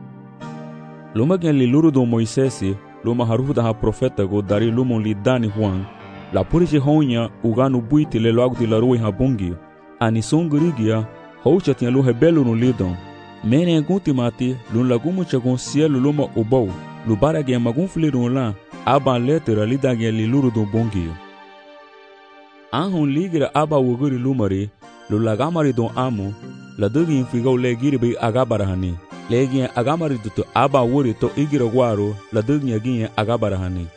luma gen li luru do Moisesi luma harufu da ha profeta go dari lumon li dani Juan la puriche honya uganu buiti le loagu ti la rui ha bungio ani songurigia houcha tinha lu rebelo no lidon mene gunti mati lun lagumu chagon cielo luma ubau lu barage magun flirun la aba letra lidage li luru do bungio ahun ligira aba woguri lumari lu lagamari don amu la dogi infigau le giri be agabarahani legi agamari duto aba wori to igira gwaro la dogi agin agabarahani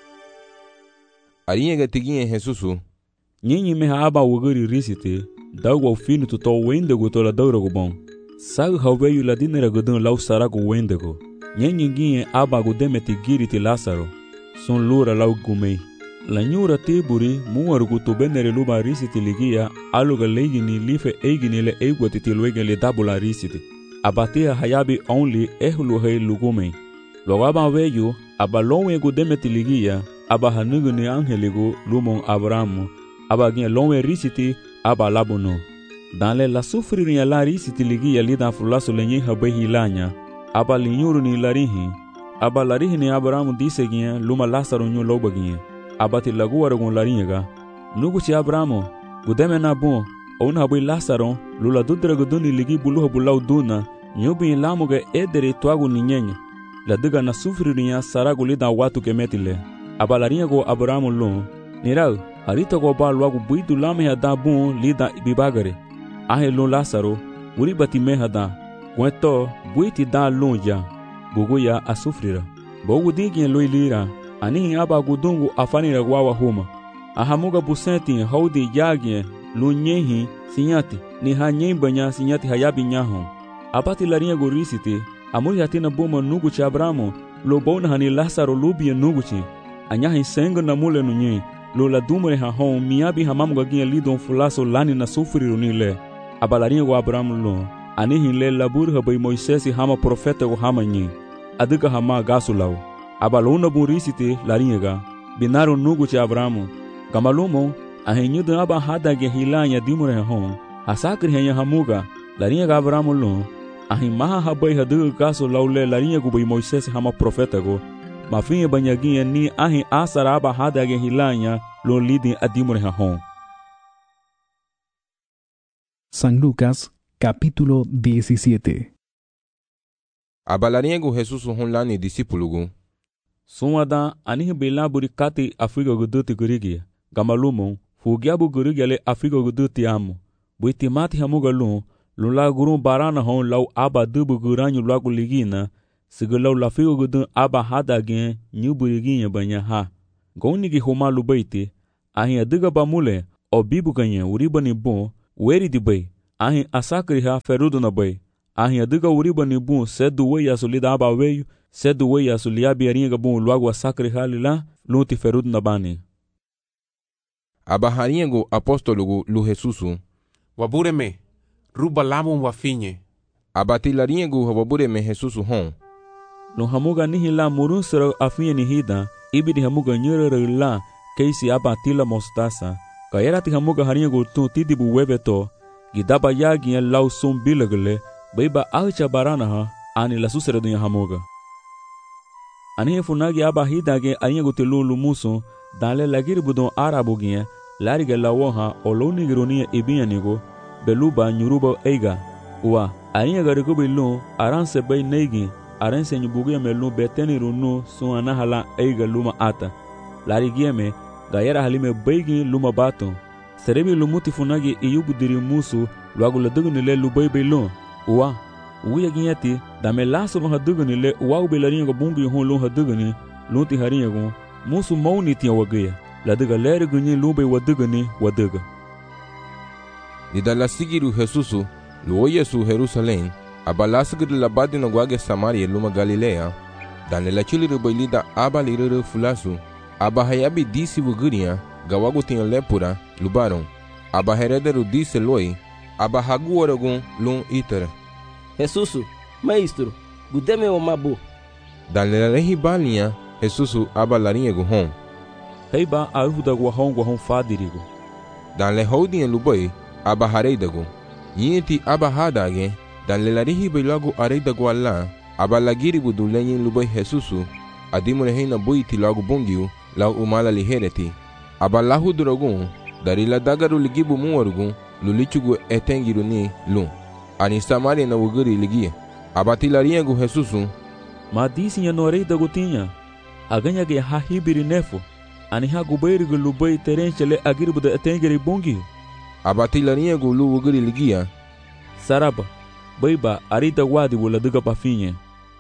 arinhaga tiguinha Jesusu nyinyi me aba woguri risite dago finu to to wendego to la dawrago bon sag haweyu la dinera godon lau sarago wendego nyinyi ginye aba go demeti giriti Lazaro son lura lau gumei la nyura tiburi muargo to benere luba risite ligia aluga legini life egini le egwati tilwege le dabula risite abatia hayabi only ehlu he lugumei lo aba weyu aba lonwe go demeti ligia aba hanugo ni angeligo lumon Abrahamu aba ginye lonwe risite aba labono dans la sufriria la risite ligia lida fulaso lenye habe hilanya aba linyuru ni larihi aba larihi ni Abrahamu dise ginye luma Lazaro nyu loba ginye aba ti laguara gon laringa nugu ci Abrahamu gudeme na bon on habe Lazaro lula dudra godoni ligi bulu bulau duna nyubi lamuga edere twagu ni nyenye la diga na sufriria saragu lida watu kemetile aba laringa go Abrahamu lo nirau arito go ba luagu buidu lame hada bon lida ibibagare ahe lo Lazaro uri bati me hada gweto buiti da lonja buguya asufrira bogu digi lo ilira ani aba gudungu afanira gwawa homa ahamuga busenti haudi yagi lo nyehi sinyati ni hanyembanya sinyati hayabi nyaho abati laringa go risite amuri hatina boma nugu cha Abrahamu lo bona hani Lazaro lubi nugu chi anyahi sengo na mule nunye lo la dumre ha hon miabi hamamu gaginha lidon fulaso lani na sufriru nile abalarinha go Abrahamu lo anihi le labur habai Moisesi hama profeta go hama nyi adiga hama gasulau abalona burisite larinha ga binaro nugu cha Abrahamu gamalumo ahenyu da aba hada ge hilanya dimure ha hon asakri hanya hamuga larinha ga Abrahamu lo ahi maha habai hadiga gasulau le larinha go bai Moisesi hama profeta go mafinha banyaginha ni ahi asaraba hadage hilanya lo lidi adimure hahon. San Lucas, capítulo diecisiete. Abalariego Jesús honlani discípulo. Sumada anihi bela burikati Afrika guduti gurigi. Gamalumon fugiabu gurigi ale Afrika guduti amu. Buitimati hamugalun lula gurun barana hon lau aba dubu guranyu lagu ligina. Sigalau la figo gudun aba hada gen nyuburiginha banya ha. Gaunigi homa lubaiti, ahin adiga ba mule, o bibu ganyan uriba ni bon, weri di bay, ahin asakri ha ferudo na bay, ahin adiga uriba ni bon, sedu wey asulida aba weyu, sedu wey asuliabi aringa bon luago asakri ha lila, lunti ferudo na bani. Abaharingo apóstolo lu Jesusu. Wabureme, ruba lamon wafinye. Abatilaringo wabureme Jesusu hon. Lo hamuga nihi la murun sero afinye ni hida, ibidi hamuga nyere la, keisi abatila mostasa. Kayerati hamuga haringo tun tidibu webeto, gidaba yagi en lau sum bilagle, beiba aucha barana ha, ani la susere dunya hamuga. Ani funagi aba hidage aringo tilu lumuso, danle lagir budon arabu gien, lariga lawoha oloni gironia ibianigo, beluba nyuruba eiga, uwa, aringa garikubi lu, aranse bay neigi, aranse nyubugia melu beteni runu su anahala eiga luma ata. Larigieme, gayera halime beigi luma bato. Serebi lumuti funagi iyubudiri musu, luagu ladugunile lubay lu, uwa, uya ginyati, dame laso no hadugunile, uwa ubelaringa bungi hon lu haduguni, lunti haringa musu mauni tiya wagaya, ladiga lere gunyi lube wadugani wadaga. Dida la sigiru Jesusu, luo Yesu Jerusalén, abalasgir la badina guage Samaria luma Galilea, dan la chiliru bailida aba lirere fulasu, aba hayabi disi wuguria, gawagu tinha lepura, lubaron, aba herederu disse loi, aba hagu oragun lun itere. Jesusu, maestro, gudeme o mabu. Dan la rehi balinha, Jesusu aba larinha guhon. Heiba aruda guahon guahon fadirigo. Dan le houdin lubai aba hareidago. Yinti aba hadage, dan le larihi bailago areidago alla, aba lagiribu du lenyin lubai Jesusu, adimune heina buiti lago bungiu, lau umala lihereti. Aba lahu duragun, dari la dagaru ligibu muarugun, lulichugu etengiru ni lu. Ani Samaria na wuguri ligia. Aba tilarinha gu Jesusu. Ma disi ya no areidago tinha. Aganya ge ha hibiri nefo, ani ha gubairi gu lubai terenchele agiribu da etengeri bongi. Abatilarinha gu lu wuguri ligia. Saraba, baiba arita wadi wala duga pafinye.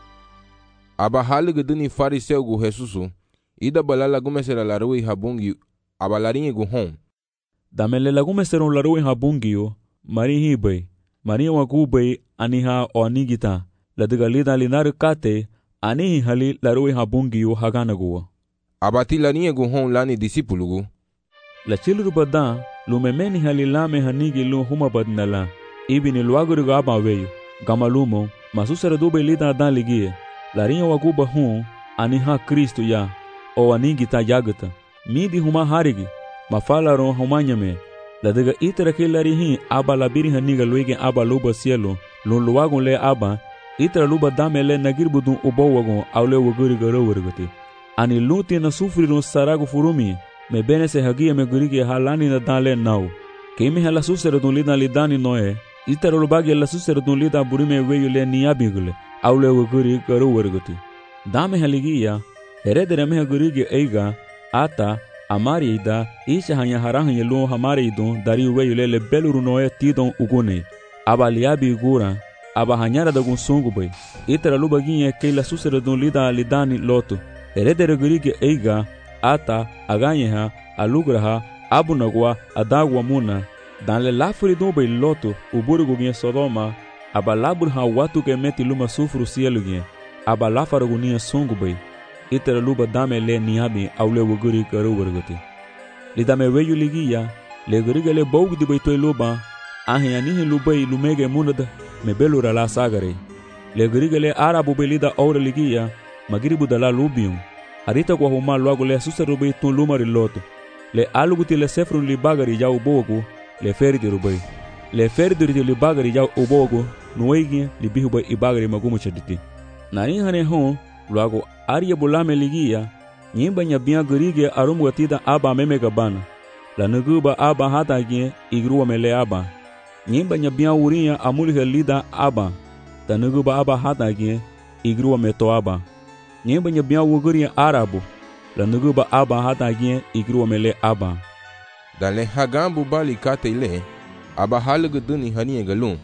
Aba halige duni fariseu gu Jesusu, ida balala gumesera la rui habungi, abalarinha gu hon. Damele la gumesera la rui habungi yo, mari hibai, mari wagubai ani ha o anigita, la duga lida linaru kate, ani hali larui habungi yu haganaguwa. Abati larinha gu hon lani disipulugu. La chiluru badan, lumemeni hali lame hanigi lu huma badnala. Ibini luaguru gaba weyu, gamalumo, masusera dube lida dan ligie. Larinha waguba hun, ani ha Kristo ya, o anigi ta yagata. Midi huma harigi, mafala ron humanyame. La diga itera ke larihin aba labiri haniga luige aba luba cielo, lun luagun le aba, itra luba damele nagir budun ubo wagon aule waguri garo wargati. Ani luti na sufri no saragu furumi, me bene se hagia me gurigi halani na dale nau. Keime hala susera dun lida lidani noe, itra lubagi la susera dun lida burime weyu le niabigule, aule waguri garo wargati. Dame haligia, heredere me gurigi eiga, ata, amari ida, isha hanya harahan yelu hamari idun dari weyu le le beluru noe tidon ugune. Aba liabi gura, aba hanyara dagun songu bay. Itara luba ginye ke la susera dun lida lidani lotu. Heredere gurige eiga, ata, aganyeha, alugraha, abunagwa, adagwa muna. Dan le lafuri dun bay lotu, uburugu ginye Sodoma, aba laburha watu ke meti luma sufru sielu ginye. Aba lafaragu niya songu bay. Itara luba dame le niabi aule wuguri karu wargati. Lidame weyu ligiya, le guriga le baugu di bay toy luba, ahi anihi lubai lumege munada, me belura la sagare. Le guriga le arabu belida aura ligiya, magiribu da la lubium. Arita kwa huma luago le susa rubai tun lumari loto. Le aluguti le sefrun li bagari jau bogu, le feridi rubai. Le feridi li bagari jau ubogu, nuegi li bihu bay ibagari magumu chaditi. Nani hane hon, luago aria bulame ligia, nyimba nyabia gurige arumu gatida aba meme gabana. La nuguba aba hata gien igruwa mele aba. Nyimba nyabia uria amuli lida aba. Ta nuguba aba hata gien igruwa meto aba. Nyimba nyabia wuguria arabu. La nuguba aba hata gien igruwa mele aba. Dale hagambu bali kate ile, aba halugu duni hanie galun.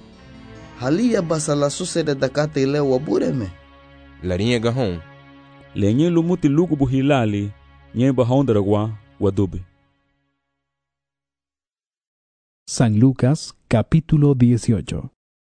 Halia basa la susede da kate ile wabureme. Larinha gahon. Lenye lumuti lugu buhilali, nye ba haundaragwa wadobe. San Lucas capítulo dieciocho.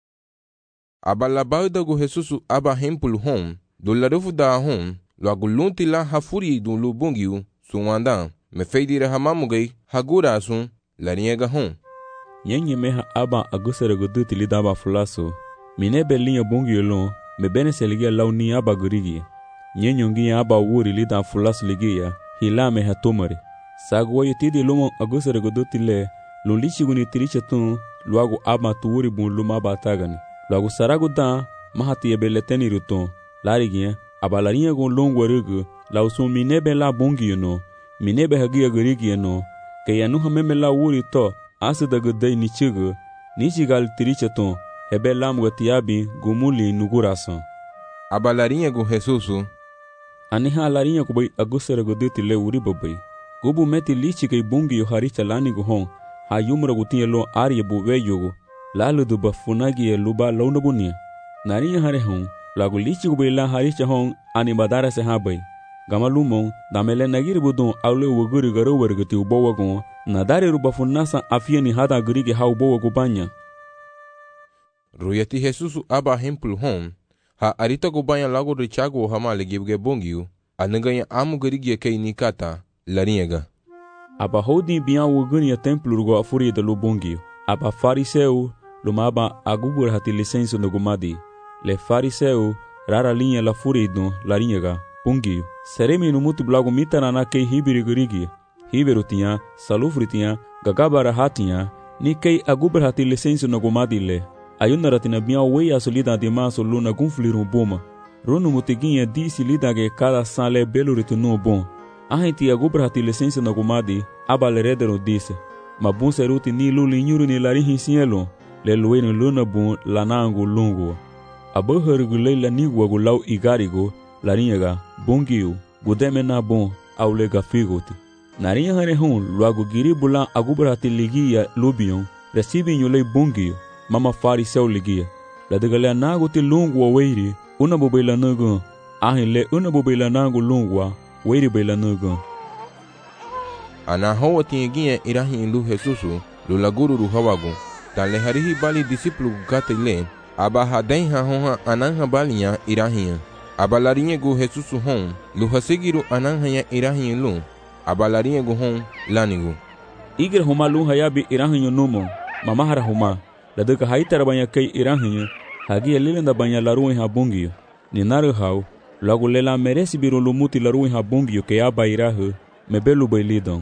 Abalabau dagu Jesusu aba hempul hom, do larufu da hom, lo agulunti la hafuri do lu bungiu, suwanda, me feidire hamamugai, hagura asun, la niega hom. Nyenye meha aba agusere guduti lidaba fulaso, mine belinha bungiu lon, me bene seligia launi aba gurigi. Nyenyongi aba wuri lida fulaso ligia, hila meha tomare. Sagwa yutidi lumo agusere guduti le, lulichi guni tiricha tun, luagu aba tuuri bun luma batagani. Luagu saragu da, mahati ebeleteni ruton, larigia, aba larinha gon longo rugu, lausun minebe la bungiu no, minebe hagia gurigi no, ke yanu hameme la wuri to, asida gudai nichigu, nichigal tiricha tun, hebe lam gatiabi gumuli nugurasan. Aba larinha go Jesusu, aniha larinha kubai agusere guduti le uri babai. Gubu meti lichi kei bungi yo haricha lani go hon, ha yumra gutinye lo ariye buwe yogo, lalu duba funagi ye luba launa bunia. Narinya hare hon, lagu lichi kubai la haricha hon, ani badara se habai. Gama lumon, damele nagiri budon aule waguri garo wargati ubawa gon, nadare ruba funasa afia ni hada gurigi ha ubawa gubanya. Ruyati Jesusu aba hempul hon, ha arita gubanya lagu richago hama legibge bungiu, anaganya amu gurigi kei nikata, larinha. Aba hodi biya wuguni ya templo rugo afuri de lubungi. Aba fariseu lumaba agubur hati licenso no gumadi. Le fariseu rara linha la furi do larinha bungi. Seremi no mutu blago mitana na kei hibiri gurigi. Hiberu tinha, salufri tinha, gagabara hatinha, ni kei agubur hati licenso no gumadi le. Ayuna ratina biya wei asolida de maso luna gunfliru boma. Runu mutiginha disi lida ge cada sale belo ritunu bom. Ahenti agubra hati licença na gumadi, aba leredero disse. Ma bun seruti ni luli nyuru ni lari hinsielo, le lueni luna bun lanangu lungu. Aba hergulei la nigwa gulau igarigo, larinhaga, bungiu, gudeme na bun, au lega figoti. Narinha hane hun, luagu giri bulan agubra hati ligia lubion, recibi nyulei bungiu, mama fariseu ligia. La degalea nagu ti lungu wa weiri, una bubela nugu, ahin le una bubela nangu lungwa, weiri bela nugu. Ana hawa tinyegia irahi inlu Jesusu, lulaguru ruhawagu, tan le harihi bali disiplu gata ile, aba hadain ha honha ananha balinya irahi. Aba larinye gu Jesusu hon, luhasigiru ananha ya irahi inlu, aba larinye gu hon lanigu. Igir huma lu hayabi irahi numo, mamahara huma, ladaka haitara banya kei irahi, hagi lilenda banya laruin ha bungiyo, ni naru hau, lagu lela meresi biru lumuti laruin ha bungiyo ke aba irahu, mebelu bailidon.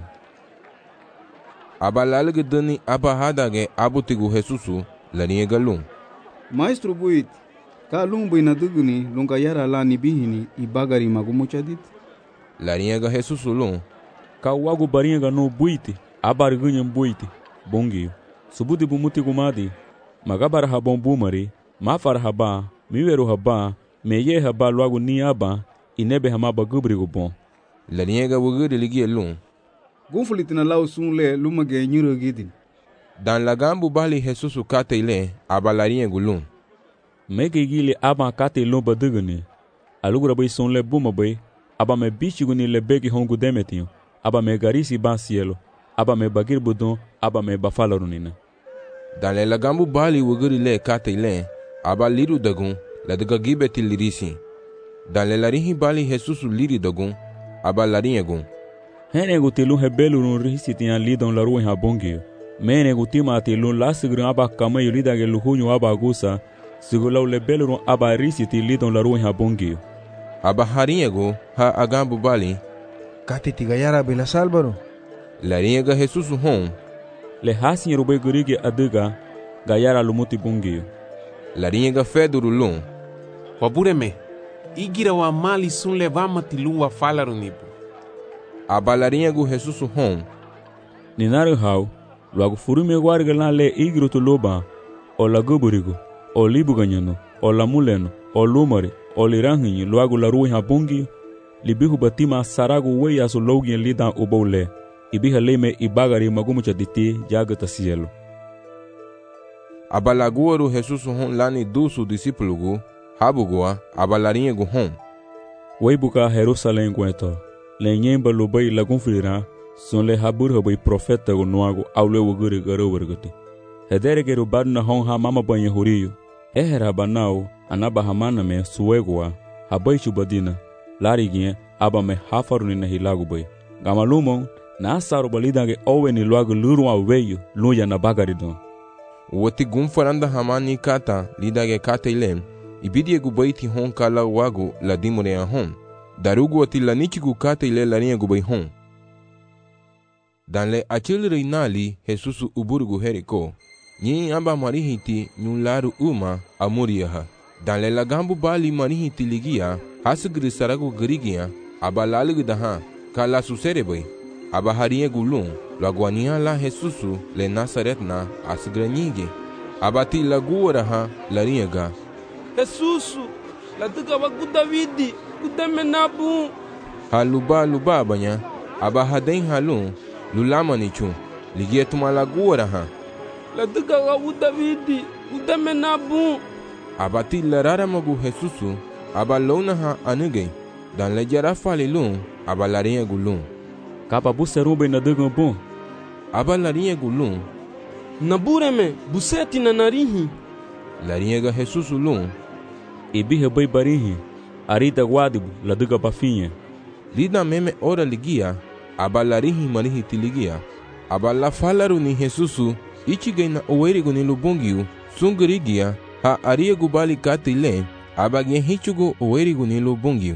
Aba lalge dani aba hadage abutigu Jesusu, larinye galum. Maestro buit, ka lumbu ina duguni lunga yara la ni bihini ibagari magumuchadit. Larinye ga Jesusu lum. Ka wagu barinye ga no buiti, aba rigunyem buiti, bungiyo. Subuti bumuti gumadi, magabar habon bumari, mafar haba, miweru haba, meye haba luagu ni aba, inebe hamaba gubrigu bon. Larinha wuguri ligie lum. Gunfulitina lau sunle lumage nyuro gidin. Dan lagambu bali Jesusu kate ile, aba larinha gulum. Mege gile aba kate lum baduguni. Alugura bay sunle buma bay, aba me bichiguni le begi hongu demetinho, aba me garisi ban cielo, aba me bagir budon, aba me bafalarunina. Dan le lagambu bali wuguri le kate ile, aba liru dagun, la daga gibeti lirisi. Dan le larinhi bali Jesusu liri dagun, aba larinha gun. Hene gutilu hebelu nun risi tiyan lidon la ruin ha bongio. Mene gutima tilun la sigurun aba kamayu lidage luhunyu aba gusa, sigulau lebelu run aba risi ti lidon la ruin ha bongio. Aba harinha gu ha agambu bali. Kate tigayara bela salbaro. Larinha ga Jesusu hon. Le hasin rube gurige aduga, gayara lumuti bongio. Larinha ga feduru lum. Wabureme, igira wa mali sun levama tilun wa falarunibu. Aba larinha gu Jesusu hon. Ninaru hau, luagu furume warga la le igiro tu loba, o la guburigo, o libu ganyano, o la muleno, o lumari, o liranginyi luagu la ruin ha bungi, libihu batima saragu wei asu login lidan ubaule, ibiha leme ibagari magumucha diti jagata cielo. Aba laguaru Jesusu hon lani dusu disipulugu, habugoa, aba larinha gu hon. Wei buka Jerusalém guento. le nyemba lo bay la gonflira son le habur ha bay profeta go noago awle wo gure garo wergote hedere gero badna hon ha mama banya horiyo ehera banao anaba hamana me suegwa habay chubadina larigien aba me hafaruni na hilago bay gamalumo na asaro balidange oweni luago lurwa weyo luya na bagaridon woti gumfaranda hamani kata lidage kata ilem ibidie gubaiti hon kala wago la dimore a hon darugu wati la nichigu kata ile la rinha gubay hon dan le achil reinali Jesusu uburgu heriko nyi amba marihiti nyularu uma amuriyaha dan le lagambu bali marihiti ligia hasgri saragu grigia aba lalig daha kala susere bay aba harinha gulun laguania la Jesusu le Nazaret na asgranyige abati laguaraha la rinha Jesusu la tuka wa Davidi kudeme nabu haluba luba banya aba haden halun lulama nichu ligie tuma laguaraha la tuka wa Davidi kudeme nabu abati la rara magu Jesusu aba lonaha anuge dan le jara falilun aba la rinha gulun kapa buserube na dugan bon aba la rinha gulun nabureme buseti na narihi la rinha ga Jesusu lun ibihe bay barihi arita guadibu la duga pafinha lida meme ora ligia aba la rihi marihi tiligia aba la falaru ni Jesusu ichige na owerigo ni lubongiu sungrigia ha ariego bali katile aba gen hichugo owerigo ni lubongiu.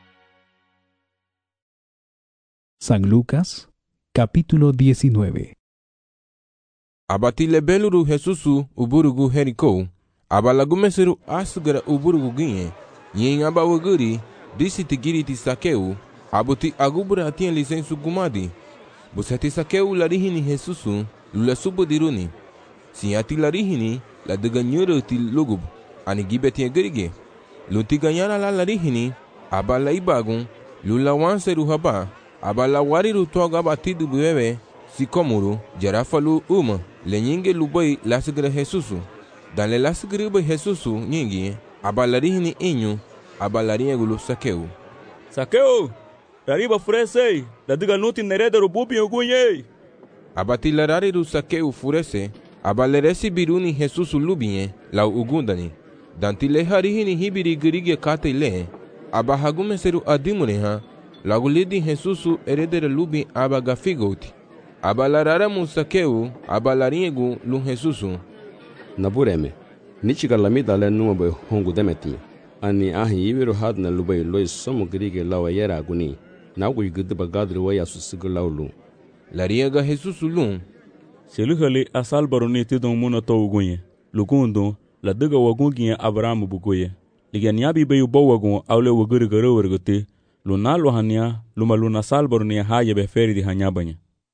San Lucas, capítulo diecinueve. Abatile beluru Jesusu uburugu heriko, abalagumeseru asgara uburugu ginye, yen aba waguri, disi tigiri ti sakeu, abuti agubra atien lisensu gumadi. Busati sakeu larihini Jesusu, lula subudiruni. Siati larihini, la deganyuru ti lugub, ani gibetien gerige. Luti ganyara la larihini, abala ibagun, lula wanseru haba, abala wariru toga batidu bebe sikomuru jarafalu uma le nyinge lubai lasgre Jesusu dan le lasgre be Jesusu nyingi abalarihini inyu abalarinha gulu sakeu sakeu rariba furese la diga nuti nereda rububi ogunye abati larariru sakeu furese abaleresi biruni Jesusu lubinye la ugundani dan tile harihini hibiri grige katile abahagumeseru adimureha lagulidi Jesusu eredere lubi aba gafigoti abalarara musakeu abalaringu lu Jesusu nabureme nichiga lamida le numa be hongu demeti ani ahi ibiru hadna lubai loi somu grige lawa yera guni nagu yigde bagadri waya susigu laulu lariega Jesusu lu seluhale asal baroni tidon muna to gunye lugundo la daga wagungiya Abraham bugoye liganiabi be yubo wagun awle wogere garo wergote luna lohania luma luna salbornia haye be feridi hanyabanya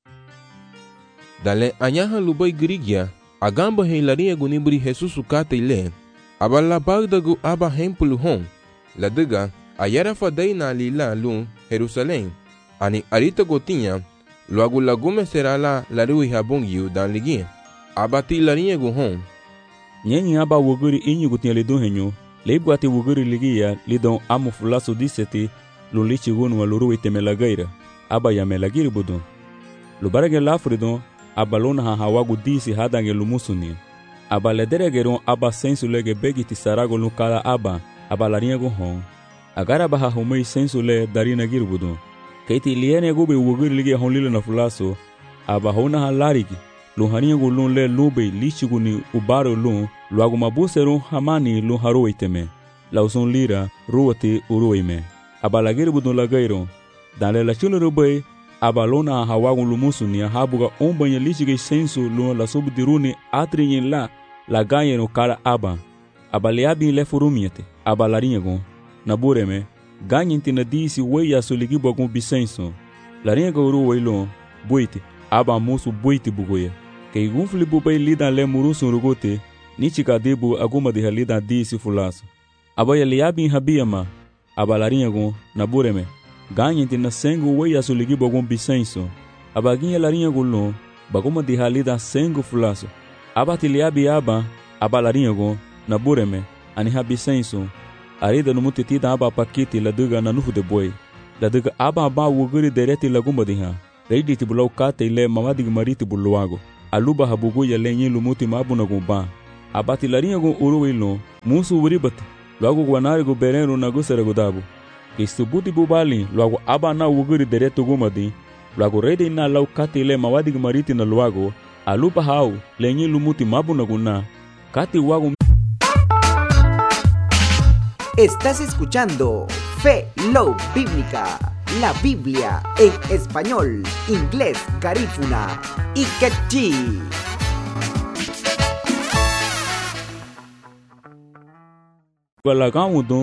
dale anyaha lubai grigia agamba heilaria gunibri Jesusu kata ile abala bagdagu aba hempulu hon la diga ayara fadai na lila lu Jerusalém ani arita gotinha logo lagume será la la rui habongiu dan ligia abati larinha gu hon nyenyi aba woguri inyu gotinha le dohenyo leibwati woguri ligia lidon amu fulaso diseti lo lichi gonu wa luru itemela gaira aba ya melagiri budon lo barage lafridon aba lona ha hawagu disi hadange lumusuni aba lederegeron aba sensu lege begiti sarago lukala aba aba laringo hon agara ba ha humei sensu le darina girbudon keiti liene gobe wogiri lige honlile na fulaso aba hona ha larigi lo haringo lun le lube lichi guni ubaro lun lo agumabuseron hamani lo haro iteme la uson lira ruwati uruime abalagir budun lagairon dan le la chuluru bay abalona hawagun lumusun ya habuga ombanya lichige sensu lo la subdiruni atrinyin la la ganyeno kala aba abaliabi le furumiete abalaringo nabureme ganyinti na disi weya soligi bogun bisenso laringo ru weilo boite aba musu boite bugoye kay gunfli bubay lidan le murusun rugote nichika debu aguma de halida disi fulaso abaya liabi habiyama abalaringo nabureme ganyinti na sengu weya soligi bogun bisenso abaginha laringo lo baguma de halida sengu fulaso abati liabi aba abalaringo nabureme ani habisenso arida no mutetida aba pakiti la duga na nufu de boy la daga aba ba wuguri dereti lagumba diha reidi tibulau kate ile mamadi mariti buluago aluba habugu ya lenyi lumuti mabuna gumba abati larinha gu uruwilo musu uribati logo guanari gu berenu na gusere gudabu kistubuti bubali logo aba na wuguri deretu gumadi logo reidi na lau kate ile mamadi mariti na luago aluba hau lenyi lumuti mabuna guna kate wago. Estás escuchando Fe Love Bíblica, la Biblia en español, inglés, garífuna y quechí. Walagamu don